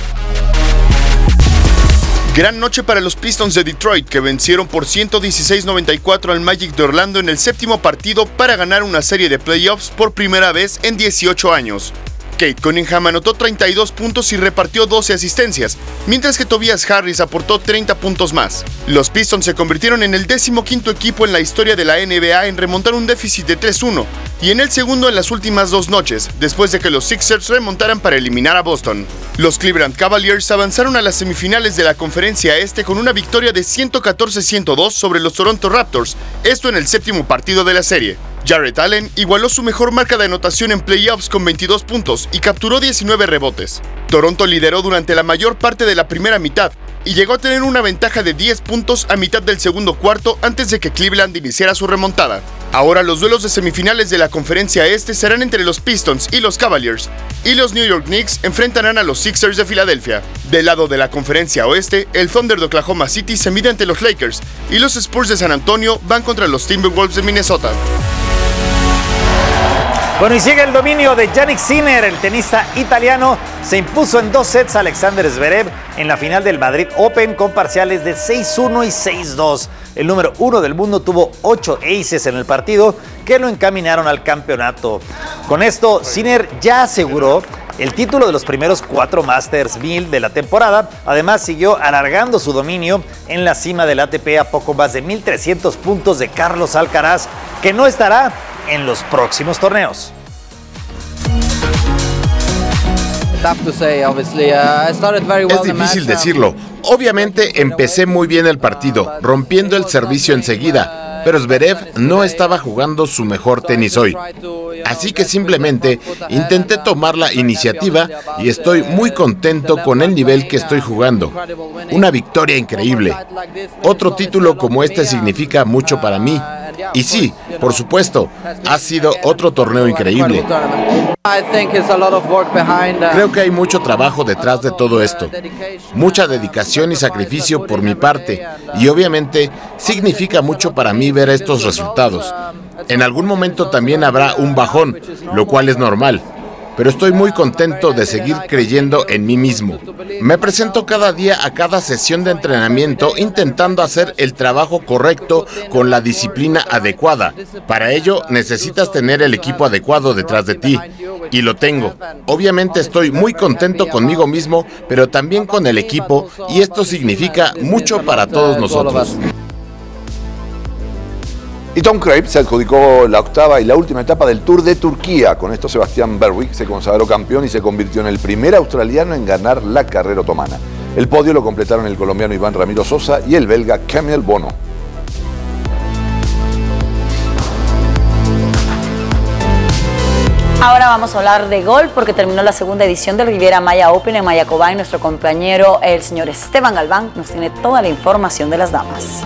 Gran noche para los Pistons de Detroit, que vencieron por 116-94 al Magic de Orlando en el séptimo partido para ganar una serie de playoffs por primera vez en 18 años. Kate Cunningham anotó 32 puntos y repartió 12 asistencias, mientras que Tobias Harris aportó 30 puntos más. Los Pistons se convirtieron en el 15º equipo en la historia de la NBA en remontar un déficit de 3-1, y en el segundo en las últimas 2 noches, después de que los Sixers remontaran para eliminar a Boston. Los Cleveland Cavaliers avanzaron a las semifinales de la Conferencia Este con una victoria de 114-102 sobre los Toronto Raptors, esto en el séptimo partido de la serie. Jarrett Allen igualó su mejor marca de anotación en playoffs con 22 puntos y capturó 19 rebotes. Toronto lideró durante la mayor parte de la primera mitad, y llegó a tener una ventaja de 10 puntos a mitad del segundo cuarto antes de que Cleveland iniciara su remontada. Ahora los duelos de semifinales de la conferencia este serán entre los Pistons y los Cavaliers, y los New York Knicks enfrentarán a los Sixers de Filadelfia. Del lado de la conferencia oeste, el Thunder de Oklahoma City se mide ante los Lakers, y los Spurs de San Antonio van contra los Timberwolves de Minnesota. Bueno, y sigue el dominio de Jannik Sinner, el tenista italiano. Se impuso en 2 sets a Alexander Zverev en la final del Madrid Open con parciales de 6-1 y 6-2. El número 1 del mundo tuvo 8 aces en el partido que lo encaminaron al campeonato. Con esto, Sinner ya aseguró el título de los primeros 4 Masters 1000 de la temporada. Además, siguió alargando su dominio en la cima del ATP a poco más de 1,300 puntos de Carlos Alcaraz, que no estará en los próximos torneos. Es difícil decirlo. Obviamente empecé muy bien el partido, rompiendo el servicio enseguida, pero Zverev no estaba jugando su mejor tenis hoy. Así que simplemente intenté tomar la iniciativa y estoy muy contento con el nivel que estoy jugando. Una victoria increíble. Otro título como este significa mucho para mí. Y sí, por supuesto, ha sido otro torneo increíble. Creo que hay mucho trabajo detrás de todo esto. Mucha dedicación y sacrificio por mi parte. Y obviamente significa mucho para mí ver estos resultados. En algún momento también habrá un bajón, lo cual es normal. Pero estoy muy contento de seguir creyendo en mí mismo. Me presento cada día a cada sesión de entrenamiento intentando hacer el trabajo correcto con la disciplina adecuada. Para ello necesitas tener el equipo adecuado detrás de ti. Y lo tengo. Obviamente estoy muy contento conmigo mismo, pero también con el equipo, y esto significa mucho para todos nosotros. Y Tom Craig se adjudicó la octava y la última etapa del Tour de Turquía. Con esto Sebastián Berwick se consagró campeón y se convirtió en el primer australiano en ganar la carrera otomana. El podio lo completaron el colombiano Iván Ramiro Sosa y el belga Kamil Bono. Ahora vamos a hablar de golf porque terminó la segunda edición del Riviera Maya Open en Mayaková y nuestro compañero, el señor Esteban Galván, nos tiene toda la información de las damas.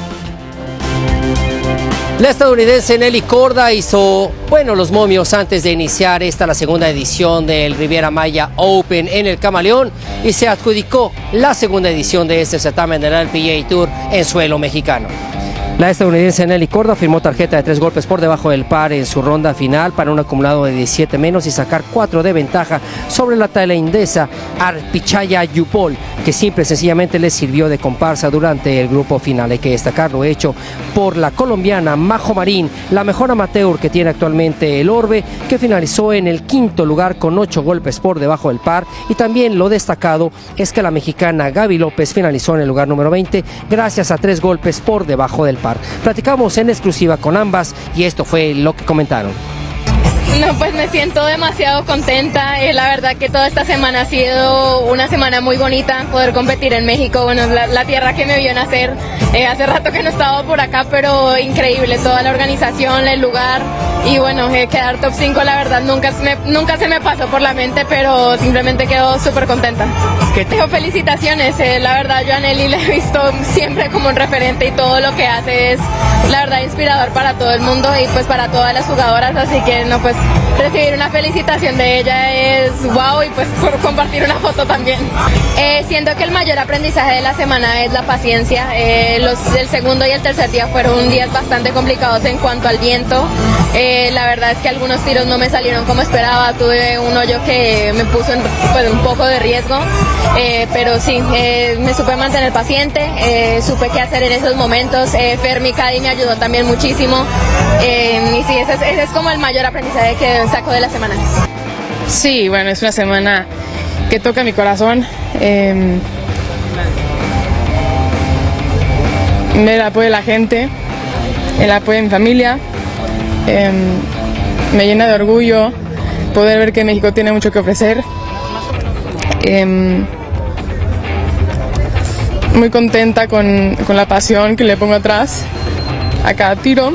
La estadounidense Nelly Korda hizo, los momios antes de iniciar la segunda edición del Riviera Maya Open en el Camaleón y se adjudicó la segunda edición de este certamen del LPGA Tour en suelo mexicano. La estadounidense Nelly Korda firmó tarjeta de 3 golpes por debajo del par en su ronda final para un acumulado de 17 menos y sacar 4 de ventaja sobre la tailandesa Arpichaya Yupol, que simple y sencillamente le sirvió de comparsa durante el grupo final. Hay que destacar lo hecho por la colombiana Majo Marín, la mejor amateur que tiene actualmente el Orbe, que finalizó en el 5º lugar con 8 golpes por debajo del par, y también lo destacado es que la mexicana Gaby López finalizó en el lugar número 20 gracias a 3 golpes por debajo del par. Platicamos en exclusiva con ambas y esto fue lo que comentaron. No, pues me siento demasiado contenta. La verdad que toda esta semana ha sido una semana muy bonita, poder competir en México, la tierra que me vio nacer. Hace rato que no estaba por acá, pero increíble, toda la organización, el lugar y quedar top 5, la verdad nunca se me pasó por la mente, pero simplemente quedo súper contenta. Felicitaciones, la verdad yo a Nelly la he visto siempre como un referente y todo lo que hace es la verdad inspirador para todo el mundo y pues para todas las jugadoras, así que recibir una felicitación de ella es wow, y pues por compartir una foto también. Siento que el mayor aprendizaje de la semana es la paciencia. El segundo y el tercer día fueron días bastante complicados en cuanto al viento. La verdad es que algunos tiros no me salieron como esperaba, tuve un hoyo que me puso un poco de riesgo, pero sí, me supe mantener paciente, supe qué hacer en esos momentos. Fermi Cadi me ayudó también muchísimo, y sí, ese es como el mayor aprendizaje que saco de la semana. Sí, es una semana que toca mi corazón. El apoyo de la gente, el apoyo de mi familia, me llena de orgullo poder ver que México tiene mucho que ofrecer. Muy contenta con la pasión que le pongo atrás a cada tiro.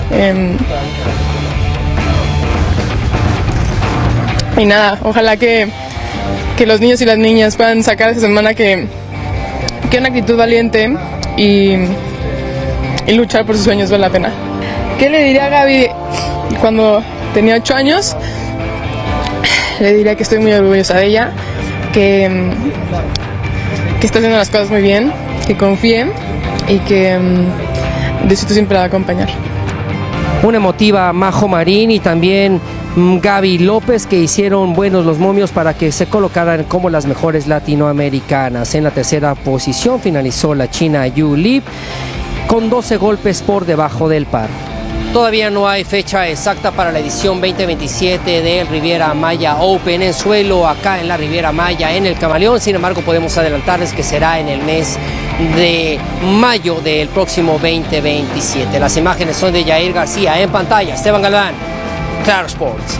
Y nada, ojalá que los niños y las niñas puedan sacar esa semana que que una actitud valiente y luchar por sus sueños vale la pena. ¿Qué le diría a Gaby cuando tenía 8 años? Le diría que estoy muy orgullosa de ella, que está haciendo las cosas muy bien, que confíe y que Diosito siempre la va a acompañar. Una emotiva Majo Marín y también Gaby López, que hicieron buenos los momios para que se colocaran como las mejores latinoamericanas. En la tercera posición finalizó la china Yu Li con 12 golpes por debajo del par. Todavía no hay fecha exacta para la edición 2027 del Riviera Maya Open en suelo acá en la Riviera Maya en el Camaleón. Sin embargo, podemos adelantarles que será en el mes de mayo del próximo 2027. Las imágenes son de Yair García. En pantalla, Esteban Galván, Claro Sports.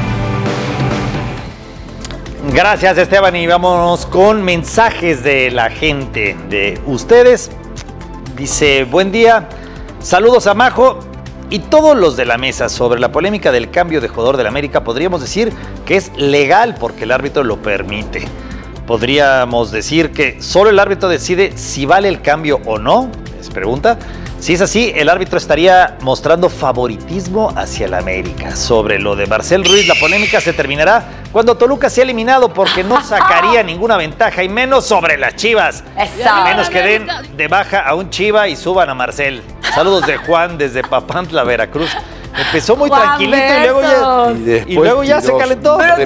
Gracias, Esteban, y vámonos con mensajes de la gente, de ustedes. Dice, buen día, saludos a Majo y todos los de la mesa. Sobre la polémica del cambio de jugador del América, podríamos decir que es legal porque el árbitro lo permite. Podríamos decir que solo el árbitro decide si vale el cambio o no, les pregunta. Si es así, el árbitro estaría mostrando favoritismo hacia el América. Sobre lo de Marcel Ruiz, la polémica se terminará cuando Toluca sea eliminado porque no sacaría ninguna ventaja, y menos sobre las Chivas. A menos que den de baja a un Chiva y suban a Marcel. Saludos de Juan desde Papantla, Veracruz. Empezó muy tranquilito y luego ya se calentó. Pero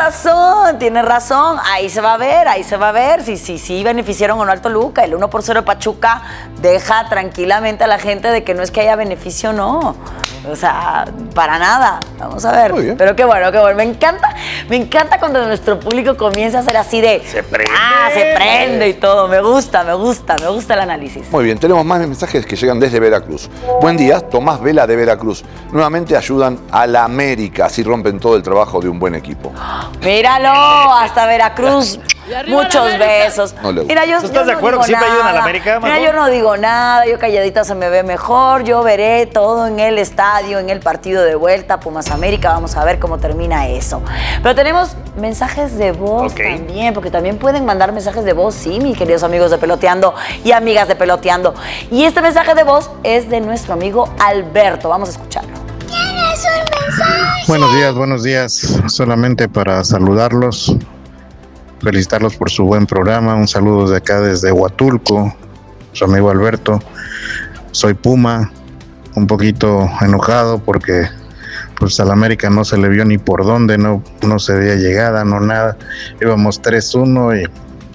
tiene razón. Ahí se va a ver si beneficiaron o no al Toluca. El 1-0 de Pachuca deja tranquilamente a la gente de que no es que haya beneficio o no. O sea, para nada. Vamos a ver. Pero qué bueno. Me encanta cuando nuestro público comienza a hacer así de... Se prende y todo. Me gusta el análisis. Muy bien, tenemos más mensajes que llegan desde Veracruz. Buen día, Tomás Vela de Veracruz. Nuevamente ayudan a la América, así rompen todo el trabajo de un buen equipo. Míralo, hasta Veracruz. Muchos besos. Mira, yo ¿estás de acuerdo que siempre ayudan a la América? Mira, yo no digo nada, yo calladita se me ve mejor, yo veré todo en el estadio, en el partido de vuelta, Pumas América, vamos a ver cómo termina eso. Pero tenemos mensajes de voz también, porque también pueden mandar mensajes de voz, sí, mis queridos amigos de Peloteando y amigas de Peloteando. Y este mensaje de voz es de nuestro amigo Alberto, vamos a escucharlo. ¿Tienes un mensaje? Buenos días, solamente para saludarlos. Felicitarlos por su buen programa. Un saludo de acá desde Huatulco, su amigo Alberto. Soy Puma, un poquito enojado porque pues al América no se le vio ni por dónde, no se veía llegada, no nada. Íbamos 3-1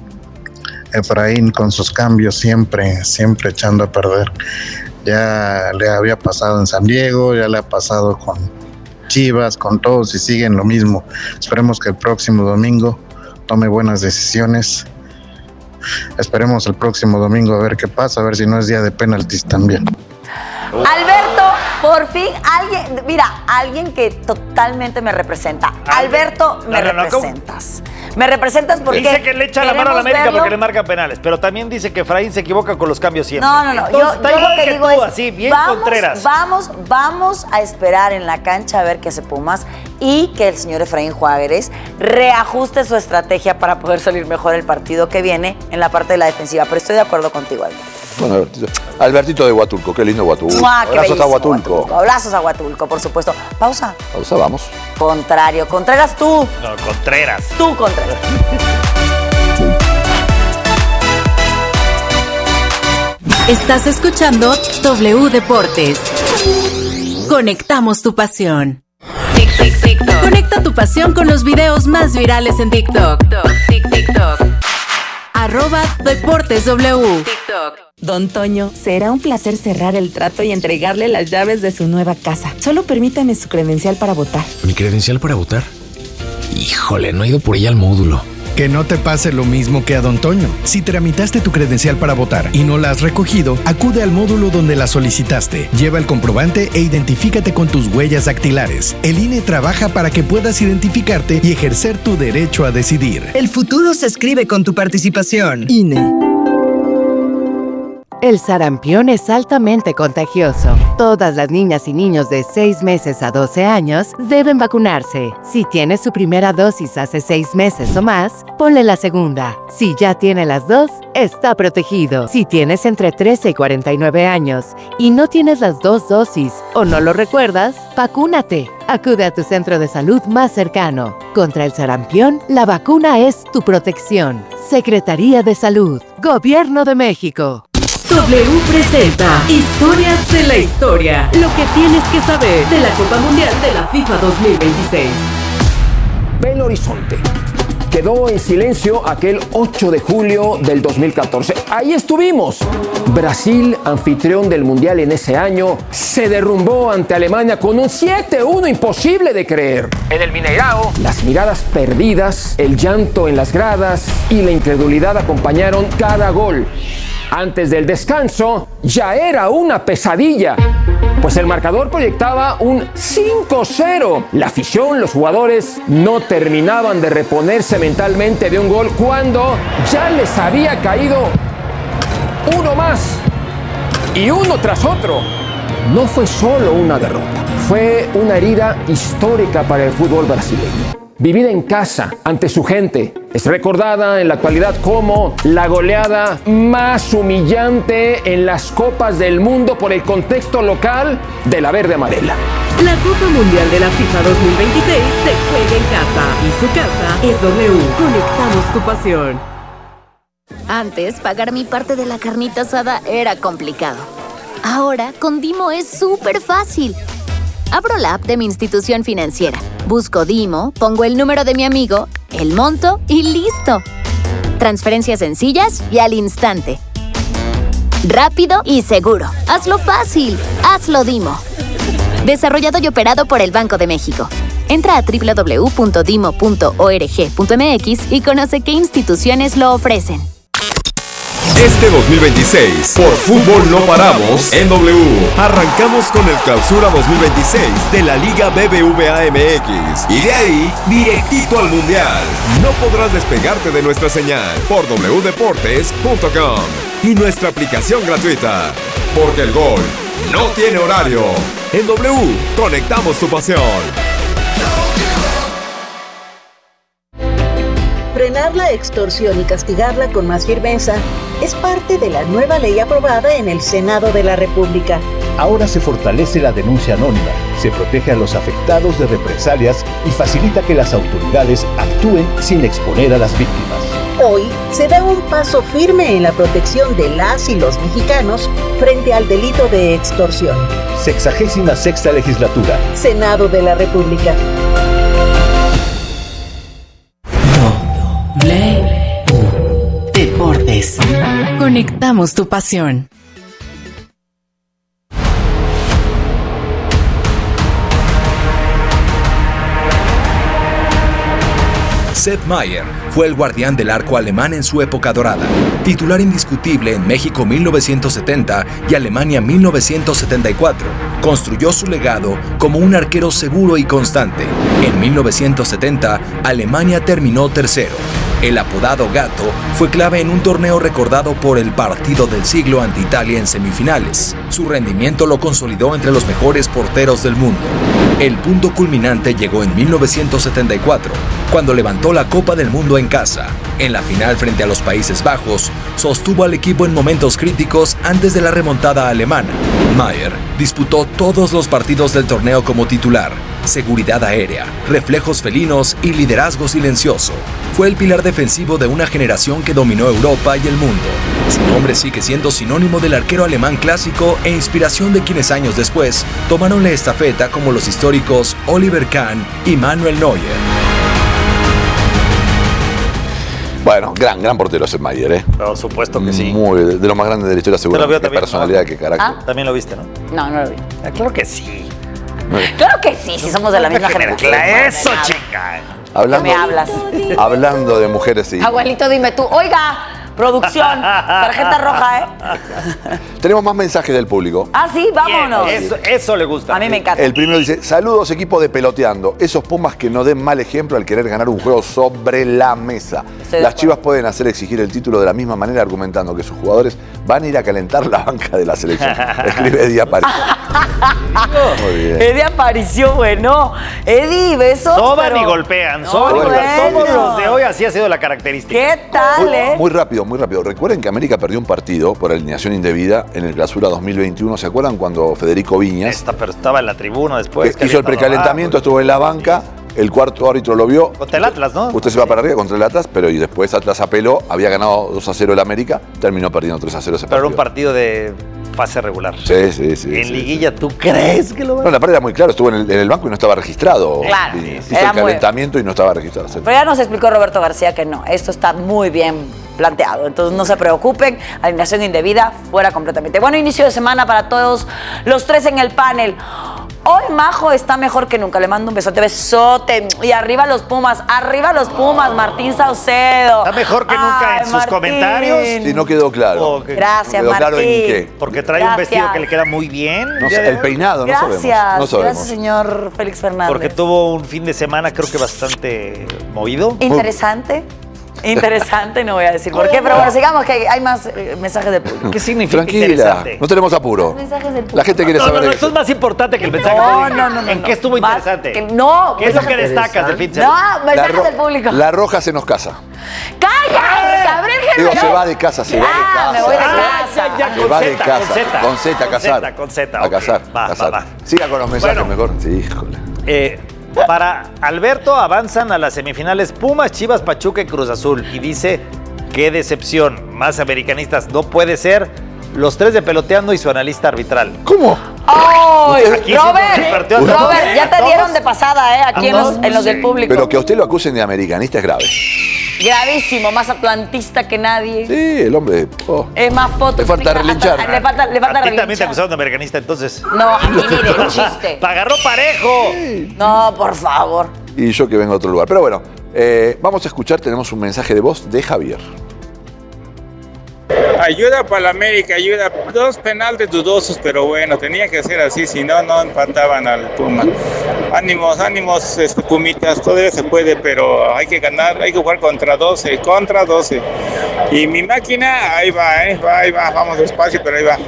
y Efraín con sus cambios siempre echando a perder. Ya le había pasado en San Diego, ya le ha pasado con Chivas, con todos, y siguen lo mismo. Esperemos que el próximo domingo tome buenas decisiones. Esperemos el próximo domingo a ver qué pasa, a ver si no es día de penaltis también. Alberto, por fin alguien que totalmente me representa. Alberto, me representas. Me representas porque dice que le echa la mano a la América porque le marcan penales, pero también dice que Efraín se equivoca con los cambios siempre. No. Entonces, yo lo que digo es, así, bien Contreras. Vamos a esperar en la cancha a ver qué hace Pumas y que el señor Efraín Juárez reajuste su estrategia para poder salir mejor el partido que viene en la parte de la defensiva. Pero estoy de acuerdo contigo, Alberto. Bueno, Albertito de Huatulco, qué lindo Huatulco. Abrazos a Huatulco. Abrazos a Huatulco, por supuesto. Pausa, vamos. Contrario, Contreras tú. No, Contreras. Tú, Contreras. Estás escuchando W Deportes. Conectamos tu pasión. TikTok. Conecta tu pasión con los videos más virales en TikTok. TikTok. @DeportesW. TikTok. Don Toño, será un placer cerrar el trato y entregarle las llaves de su nueva casa. Solo permítame su credencial para votar. ¿Mi credencial para votar? Híjole, no he ido por ella al módulo. Que no te pase lo mismo que a Don Toño. Si tramitaste tu credencial para votar y no la has recogido, acude al módulo donde la solicitaste. Lleva el comprobante e identifícate con tus huellas dactilares. El INE trabaja para que puedas identificarte y ejercer tu derecho a decidir. El futuro se escribe con tu participación. INE. El sarampión es altamente contagioso. Todas las niñas y niños de 6 meses a 12 años deben vacunarse. Si tiene su primera dosis hace 6 meses o más, ponle la segunda. Si ya tiene las 2, está protegido. Si tienes entre 13 y 49 años y no tienes las 2 dosis o no lo recuerdas, vacúnate. Acude a tu centro de salud más cercano. Contra el sarampión, la vacuna es tu protección. Secretaría de Salud. Gobierno de México. W presenta Historias de la Historia. Lo que tienes que saber de la Copa Mundial de la FIFA 2026. Belo Horizonte. Quedó en silencio aquel 8 de julio del 2014. Ahí estuvimos. Brasil, anfitrión del Mundial en ese año, se derrumbó ante Alemania con un 7-1 imposible de creer. En el Mineirao, las miradas perdidas, el llanto en las gradas y la incredulidad acompañaron cada gol. Antes del descanso, ya era una pesadilla, pues el marcador proyectaba un 5-0. La afición, los jugadores, no terminaban de reponerse mentalmente de un gol cuando ya les había caído uno más y uno tras otro. No fue solo una derrota, fue una herida histórica para el fútbol brasileño. Vivida en casa, ante su gente, es recordada en la actualidad como la goleada más humillante en las Copas del Mundo por el contexto local de la verde amarela. La Copa Mundial de la FIFA 2026 se juega en casa y su casa es W. Conectamos tu pasión. Antes, pagar mi parte de la carnita asada era complicado. Ahora, con Dimo es súper fácil. Abro la app de mi institución financiera, busco Dimo, pongo el número de mi amigo, el monto y ¡listo! Transferencias sencillas y al instante. Rápido y seguro. Hazlo fácil. Hazlo Dimo. Desarrollado y operado por el Banco de México. Entra a www.dimo.org.mx y conoce qué instituciones lo ofrecen. Este 2026, por fútbol no paramos en W. Arrancamos con el Clausura 2026 de la Liga BBVA MX. Y de ahí, directito al Mundial. No podrás despegarte de nuestra señal por wdeportes.com y nuestra aplicación gratuita. Porque el gol no tiene horario. En W, conectamos tu pasión. Frenar la extorsión y castigarla con más firmeza es parte de la nueva ley aprobada en el Senado de la República. Ahora se fortalece la denuncia anónima, se protege a los afectados de represalias y facilita que las autoridades actúen sin exponer a las víctimas. Hoy se da un paso firme en la protección de las y los mexicanos frente al delito de extorsión. 66ª legislatura. Senado de la República. Deportes. Conectamos tu pasión. Sepp Maier fue el guardián del arco alemán en su época dorada, titular indiscutible en México 1970 y Alemania 1974. Construyó su legado como un arquero seguro y constante. En 1970, Alemania terminó tercero. El apodado Gato fue clave en un torneo recordado por el partido del siglo ante Italia en semifinales. Su rendimiento lo consolidó entre los mejores porteros del mundo. El punto culminante llegó en 1974, cuando levantó la Copa del Mundo en casa. En la final frente a los Países Bajos, sostuvo al equipo en momentos críticos antes de la remontada alemana. Maier disputó todos los partidos del torneo como titular. Seguridad aérea, reflejos felinos y liderazgo silencioso. Fue el pilar defensivo de una generación que dominó Europa y el mundo. Su nombre sigue siendo sinónimo del arquero alemán clásico e inspiración de quienes años después tomaron la estafeta, como los históricos Oliver Kahn y Manuel Neuer. Bueno, gran portero ese Maier, ¿eh? Por supuesto que sí. Muy, de los más grandes de la historia, seguro. Qué personalidad, qué carácter. También lo viste, ¿no? No lo vi. Claro que sí. Claro que sí, si somos de la misma generación. Eso, chica. ¿Qué me hablas? Hablando de mujeres, sí. Abuelito, dime tú, oiga, Producción, tarjeta roja, ¿eh? Tenemos más mensajes del público. Ah, sí, vámonos. Bien, eso le gusta. A mí me encanta. El primero dice, saludos equipo de Peloteando. Esos Pumas que no den mal ejemplo al querer ganar un juego sobre la mesa. Las Chivas pueden hacer exigir el título de la misma manera argumentando que sus jugadores van a ir a calentar la banca de la selección. Escribe Eddie Aparicio. Muy bien. Eddie Aparicio, bueno. Eddie, besos. Soban y golpean. Soban y golpean. Todos los de hoy así ha sido la característica. ¿Qué tal, Muy rápido, muy rápido. Recuerden que América perdió un partido por alineación indebida en el Clausura 2021. ¿Se acuerdan cuando Federico Viñas? Pero estaba en la tribuna después. Que hizo el precalentamiento, estuvo en la banca. El cuarto árbitro lo vio. Contra el Atlas, ¿no? Usted se va para arriba contra el Atlas, pero y después Atlas apeló, había ganado 2-0 el América, terminó perdiendo 3-0 ese partido. Pero era un partido de fase regular. Sí. En liguilla, ¿tú crees que lo va a...? No, la parte era muy clara, estuvo en el banco y no estaba registrado. Claro. Hizo el calentamiento y no estaba registrado. Pero ya nos explicó Roberto García que no, esto está muy bien planteado. Entonces no se preocupen, alineación indebida, fuera completamente. Bueno, inicio de semana para todos los tres en el panel. Hoy Majo está mejor que nunca. Le mando un besote. Y arriba los Pumas, Martín Saucedo. Está mejor que nunca en sus comentarios. Sí, no quedó claro. Gracias, no quedó Martín. claro en qué. Porque trae un vestido que le queda muy bien. No sé, el peinado, no sabemos. Gracias, señor Félix Fernández. Porque tuvo un fin de semana creo que bastante movido. Interesante. Interesante, no voy a decir por qué, pero bueno, sigamos que hay más mensajes del público. ¿Qué significa Tranquila, interesante? no tenemos apuro. Mensajes del público. La gente quiere saber. No, esto es más importante que el mensaje. No. ¿En qué estuvo interesante? ¿Qué es lo que destacas del fin de semana? No, mensajes del público. La Roja se nos casa. ¡Calla! Gabriel Digo, se va de casa, se va de casa. Me voy de casa. Se va de casa. Con Z, a casar. Con Z. A casar. Va. Siga con los mensajes mejor. Sí, híjole. Para Alberto avanzan a las semifinales Pumas, Chivas, Pachuca y Cruz Azul. Y dice, qué decepción, más americanistas no puede ser. Los tres de Peloteando y su analista arbitral. ¿Cómo? ¡Ay! Robert, ya te dieron de pasada, aquí en los del público. Pero que a usted lo acusen de americanista es grave. Gravísimo, más atlantista que nadie. Sí, el hombre. Es más poto. Le falta relinchar. Le falta relinchar. También te acusaron de americanista entonces. No, aquí ni de chiste. Agarró parejo. No, por favor. Y yo que vengo a otro lugar. Pero bueno, vamos a escuchar, tenemos un mensaje de voz de Javier. Ayuda para la América, ayuda. 2 penaltis dudosos, pero bueno, tenía que ser así, si no, no empataban al Puma. Ánimos, Pumitas, todavía se puede, pero hay que ganar, hay que jugar contra 12. Y mi máquina, ahí va, vamos despacio, pero ahí va.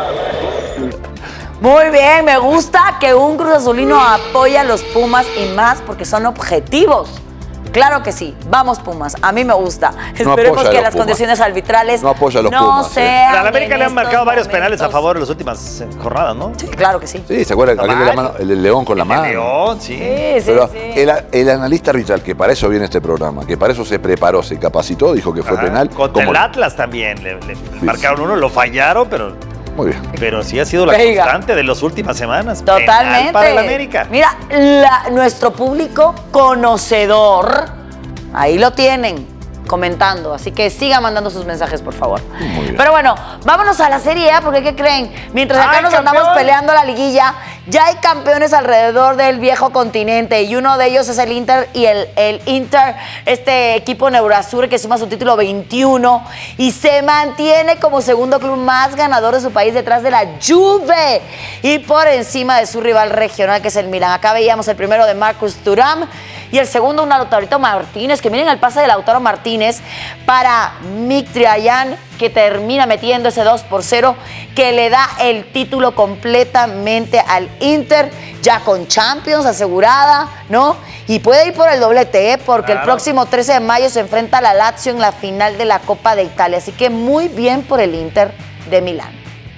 Muy bien, me gusta que un Cruz Azulino apoya a los Pumas y más porque son objetivos. Claro que sí, vamos Pumas, a mí me gusta. Esperemos que las condiciones arbitrales no apoya a los Pumas, sean. A la América le han marcado varios penales a favor en las últimas jornadas, ¿no? Sí, claro que sí. Sí, ¿se acuerdan? Aquel de la mano, el del León con la mano. El León, sí. Pero el analista arbitral, que para eso viene este programa, que para eso se preparó, se capacitó, dijo que fue penal. Contra el Atlas también, le marcaron uno, lo fallaron, pero... Muy bien. Pero sí ha sido la constante de las últimas semanas. Totalmente. Penal para el América. Mira, nuestro público conocedor, ahí lo tienen, comentando. Así que sigan mandando sus mensajes, por favor. Muy bien. Pero bueno, vámonos a la Serie A, porque ¿qué creen? Mientras acá nos andamos peleando la liguilla, ya hay campeones alrededor del viejo continente y uno de ellos es el Inter y el Inter, este equipo Neurasur que suma su título 21 y se mantiene como segundo club más ganador de su país detrás de la Juve y por encima de su rival regional que es el Milan. Acá veíamos el primero de Marcus Thuram y el segundo un Lautaro Martínez, que miren el pase de Lautaro Martínez para Mkhitaryan, que termina metiendo ese 2-0 que le da el título completamente al Inter, ya con Champions asegurada, ¿no? Y puede ir por el doblete, porque el próximo 13 de mayo se enfrenta a la Lazio en la final de la Copa de Italia. Así que muy bien por el Inter de Milán.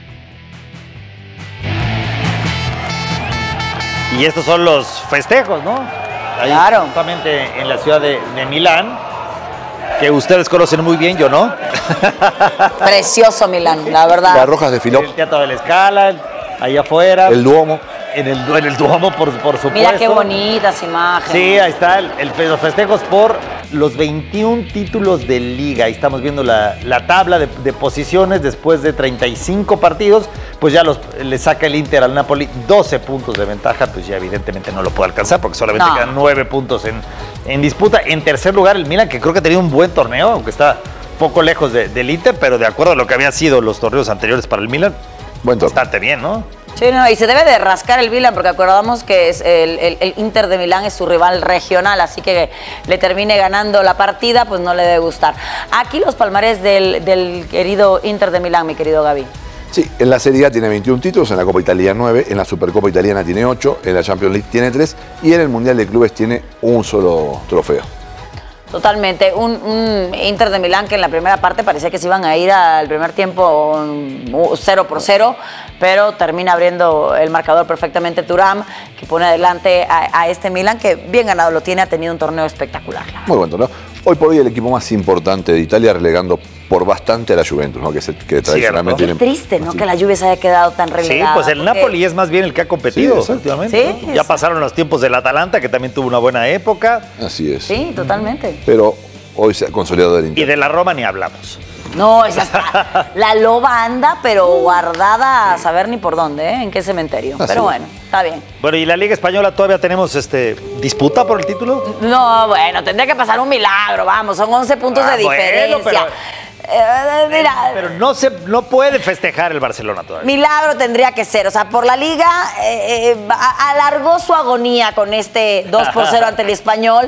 Y estos son los festejos, ¿no? Ahí claro. Justamente en la ciudad de Milán, que ustedes conocen muy bien, yo no. Precioso Milán, la verdad. Las Rojas de Filó. El Teatro de la Scala, ahí afuera. El Duomo. En el Duomo, por supuesto. Mira qué bonitas imágenes. Sí, ahí está los festejos por los 21 títulos de Liga. Ahí estamos viendo la tabla de posiciones después de 35 partidos. Pues ya le saca el Inter al Napoli 12 puntos de ventaja. Pues ya evidentemente no lo puede alcanzar porque solamente quedan 9 puntos en disputa. En tercer lugar el Milan, que creo que ha tenido un buen torneo, aunque está poco lejos del Inter, pero de acuerdo a lo que habían sido los torneos anteriores para el Milan, bastante bien, ¿no? Sí, no, y se debe de rascar el Milan porque acordamos que es el Inter de Milán es su rival regional, así que le termine ganando la partida, pues no le debe gustar. Aquí los palmarés del querido Inter de Milán, mi querido Gaby. Sí, en la Serie A tiene 21 títulos, en la Copa Italia 9, en la Supercopa Italiana tiene 8, en la Champions League tiene 3 y en el Mundial de Clubes tiene un solo trofeo. Totalmente, un Inter de Milán que en la primera parte parecía que se iban a ir al primer tiempo 0-0, pero termina abriendo el marcador perfectamente Thuram, que pone adelante a este Milán que bien ganado lo tiene, ha tenido un torneo espectacular. Muy bueno, ¿no? Hoy por hoy el equipo más importante de Italia relegando por bastante a la Juventus, ¿no? Que tradicionalmente Qué triste, ¿no? Que la Juve se haya quedado tan relegada. Sí, pues el Napoli es más bien el que ha competido últimamente. Sí, ¿no? Ya pasaron los tiempos del Atalanta, que también tuvo una buena época. Así es. Sí, totalmente. Pero hoy se ha consolidado el Inter. Y de la Roma ni hablamos. No, esa está, la loba anda, pero guardada a saber ni por dónde, ¿eh? En qué cementerio. Pero bueno, está bien. Bueno, ¿y la Liga Española todavía tenemos disputa por el título? No, bueno, tendría que pasar un milagro, vamos, son 11 puntos de diferencia. Bueno, pero no puede festejar el Barcelona todavía. Milagro tendría que ser, o sea, por la Liga alargó su agonía con este 2-0 ante el Español,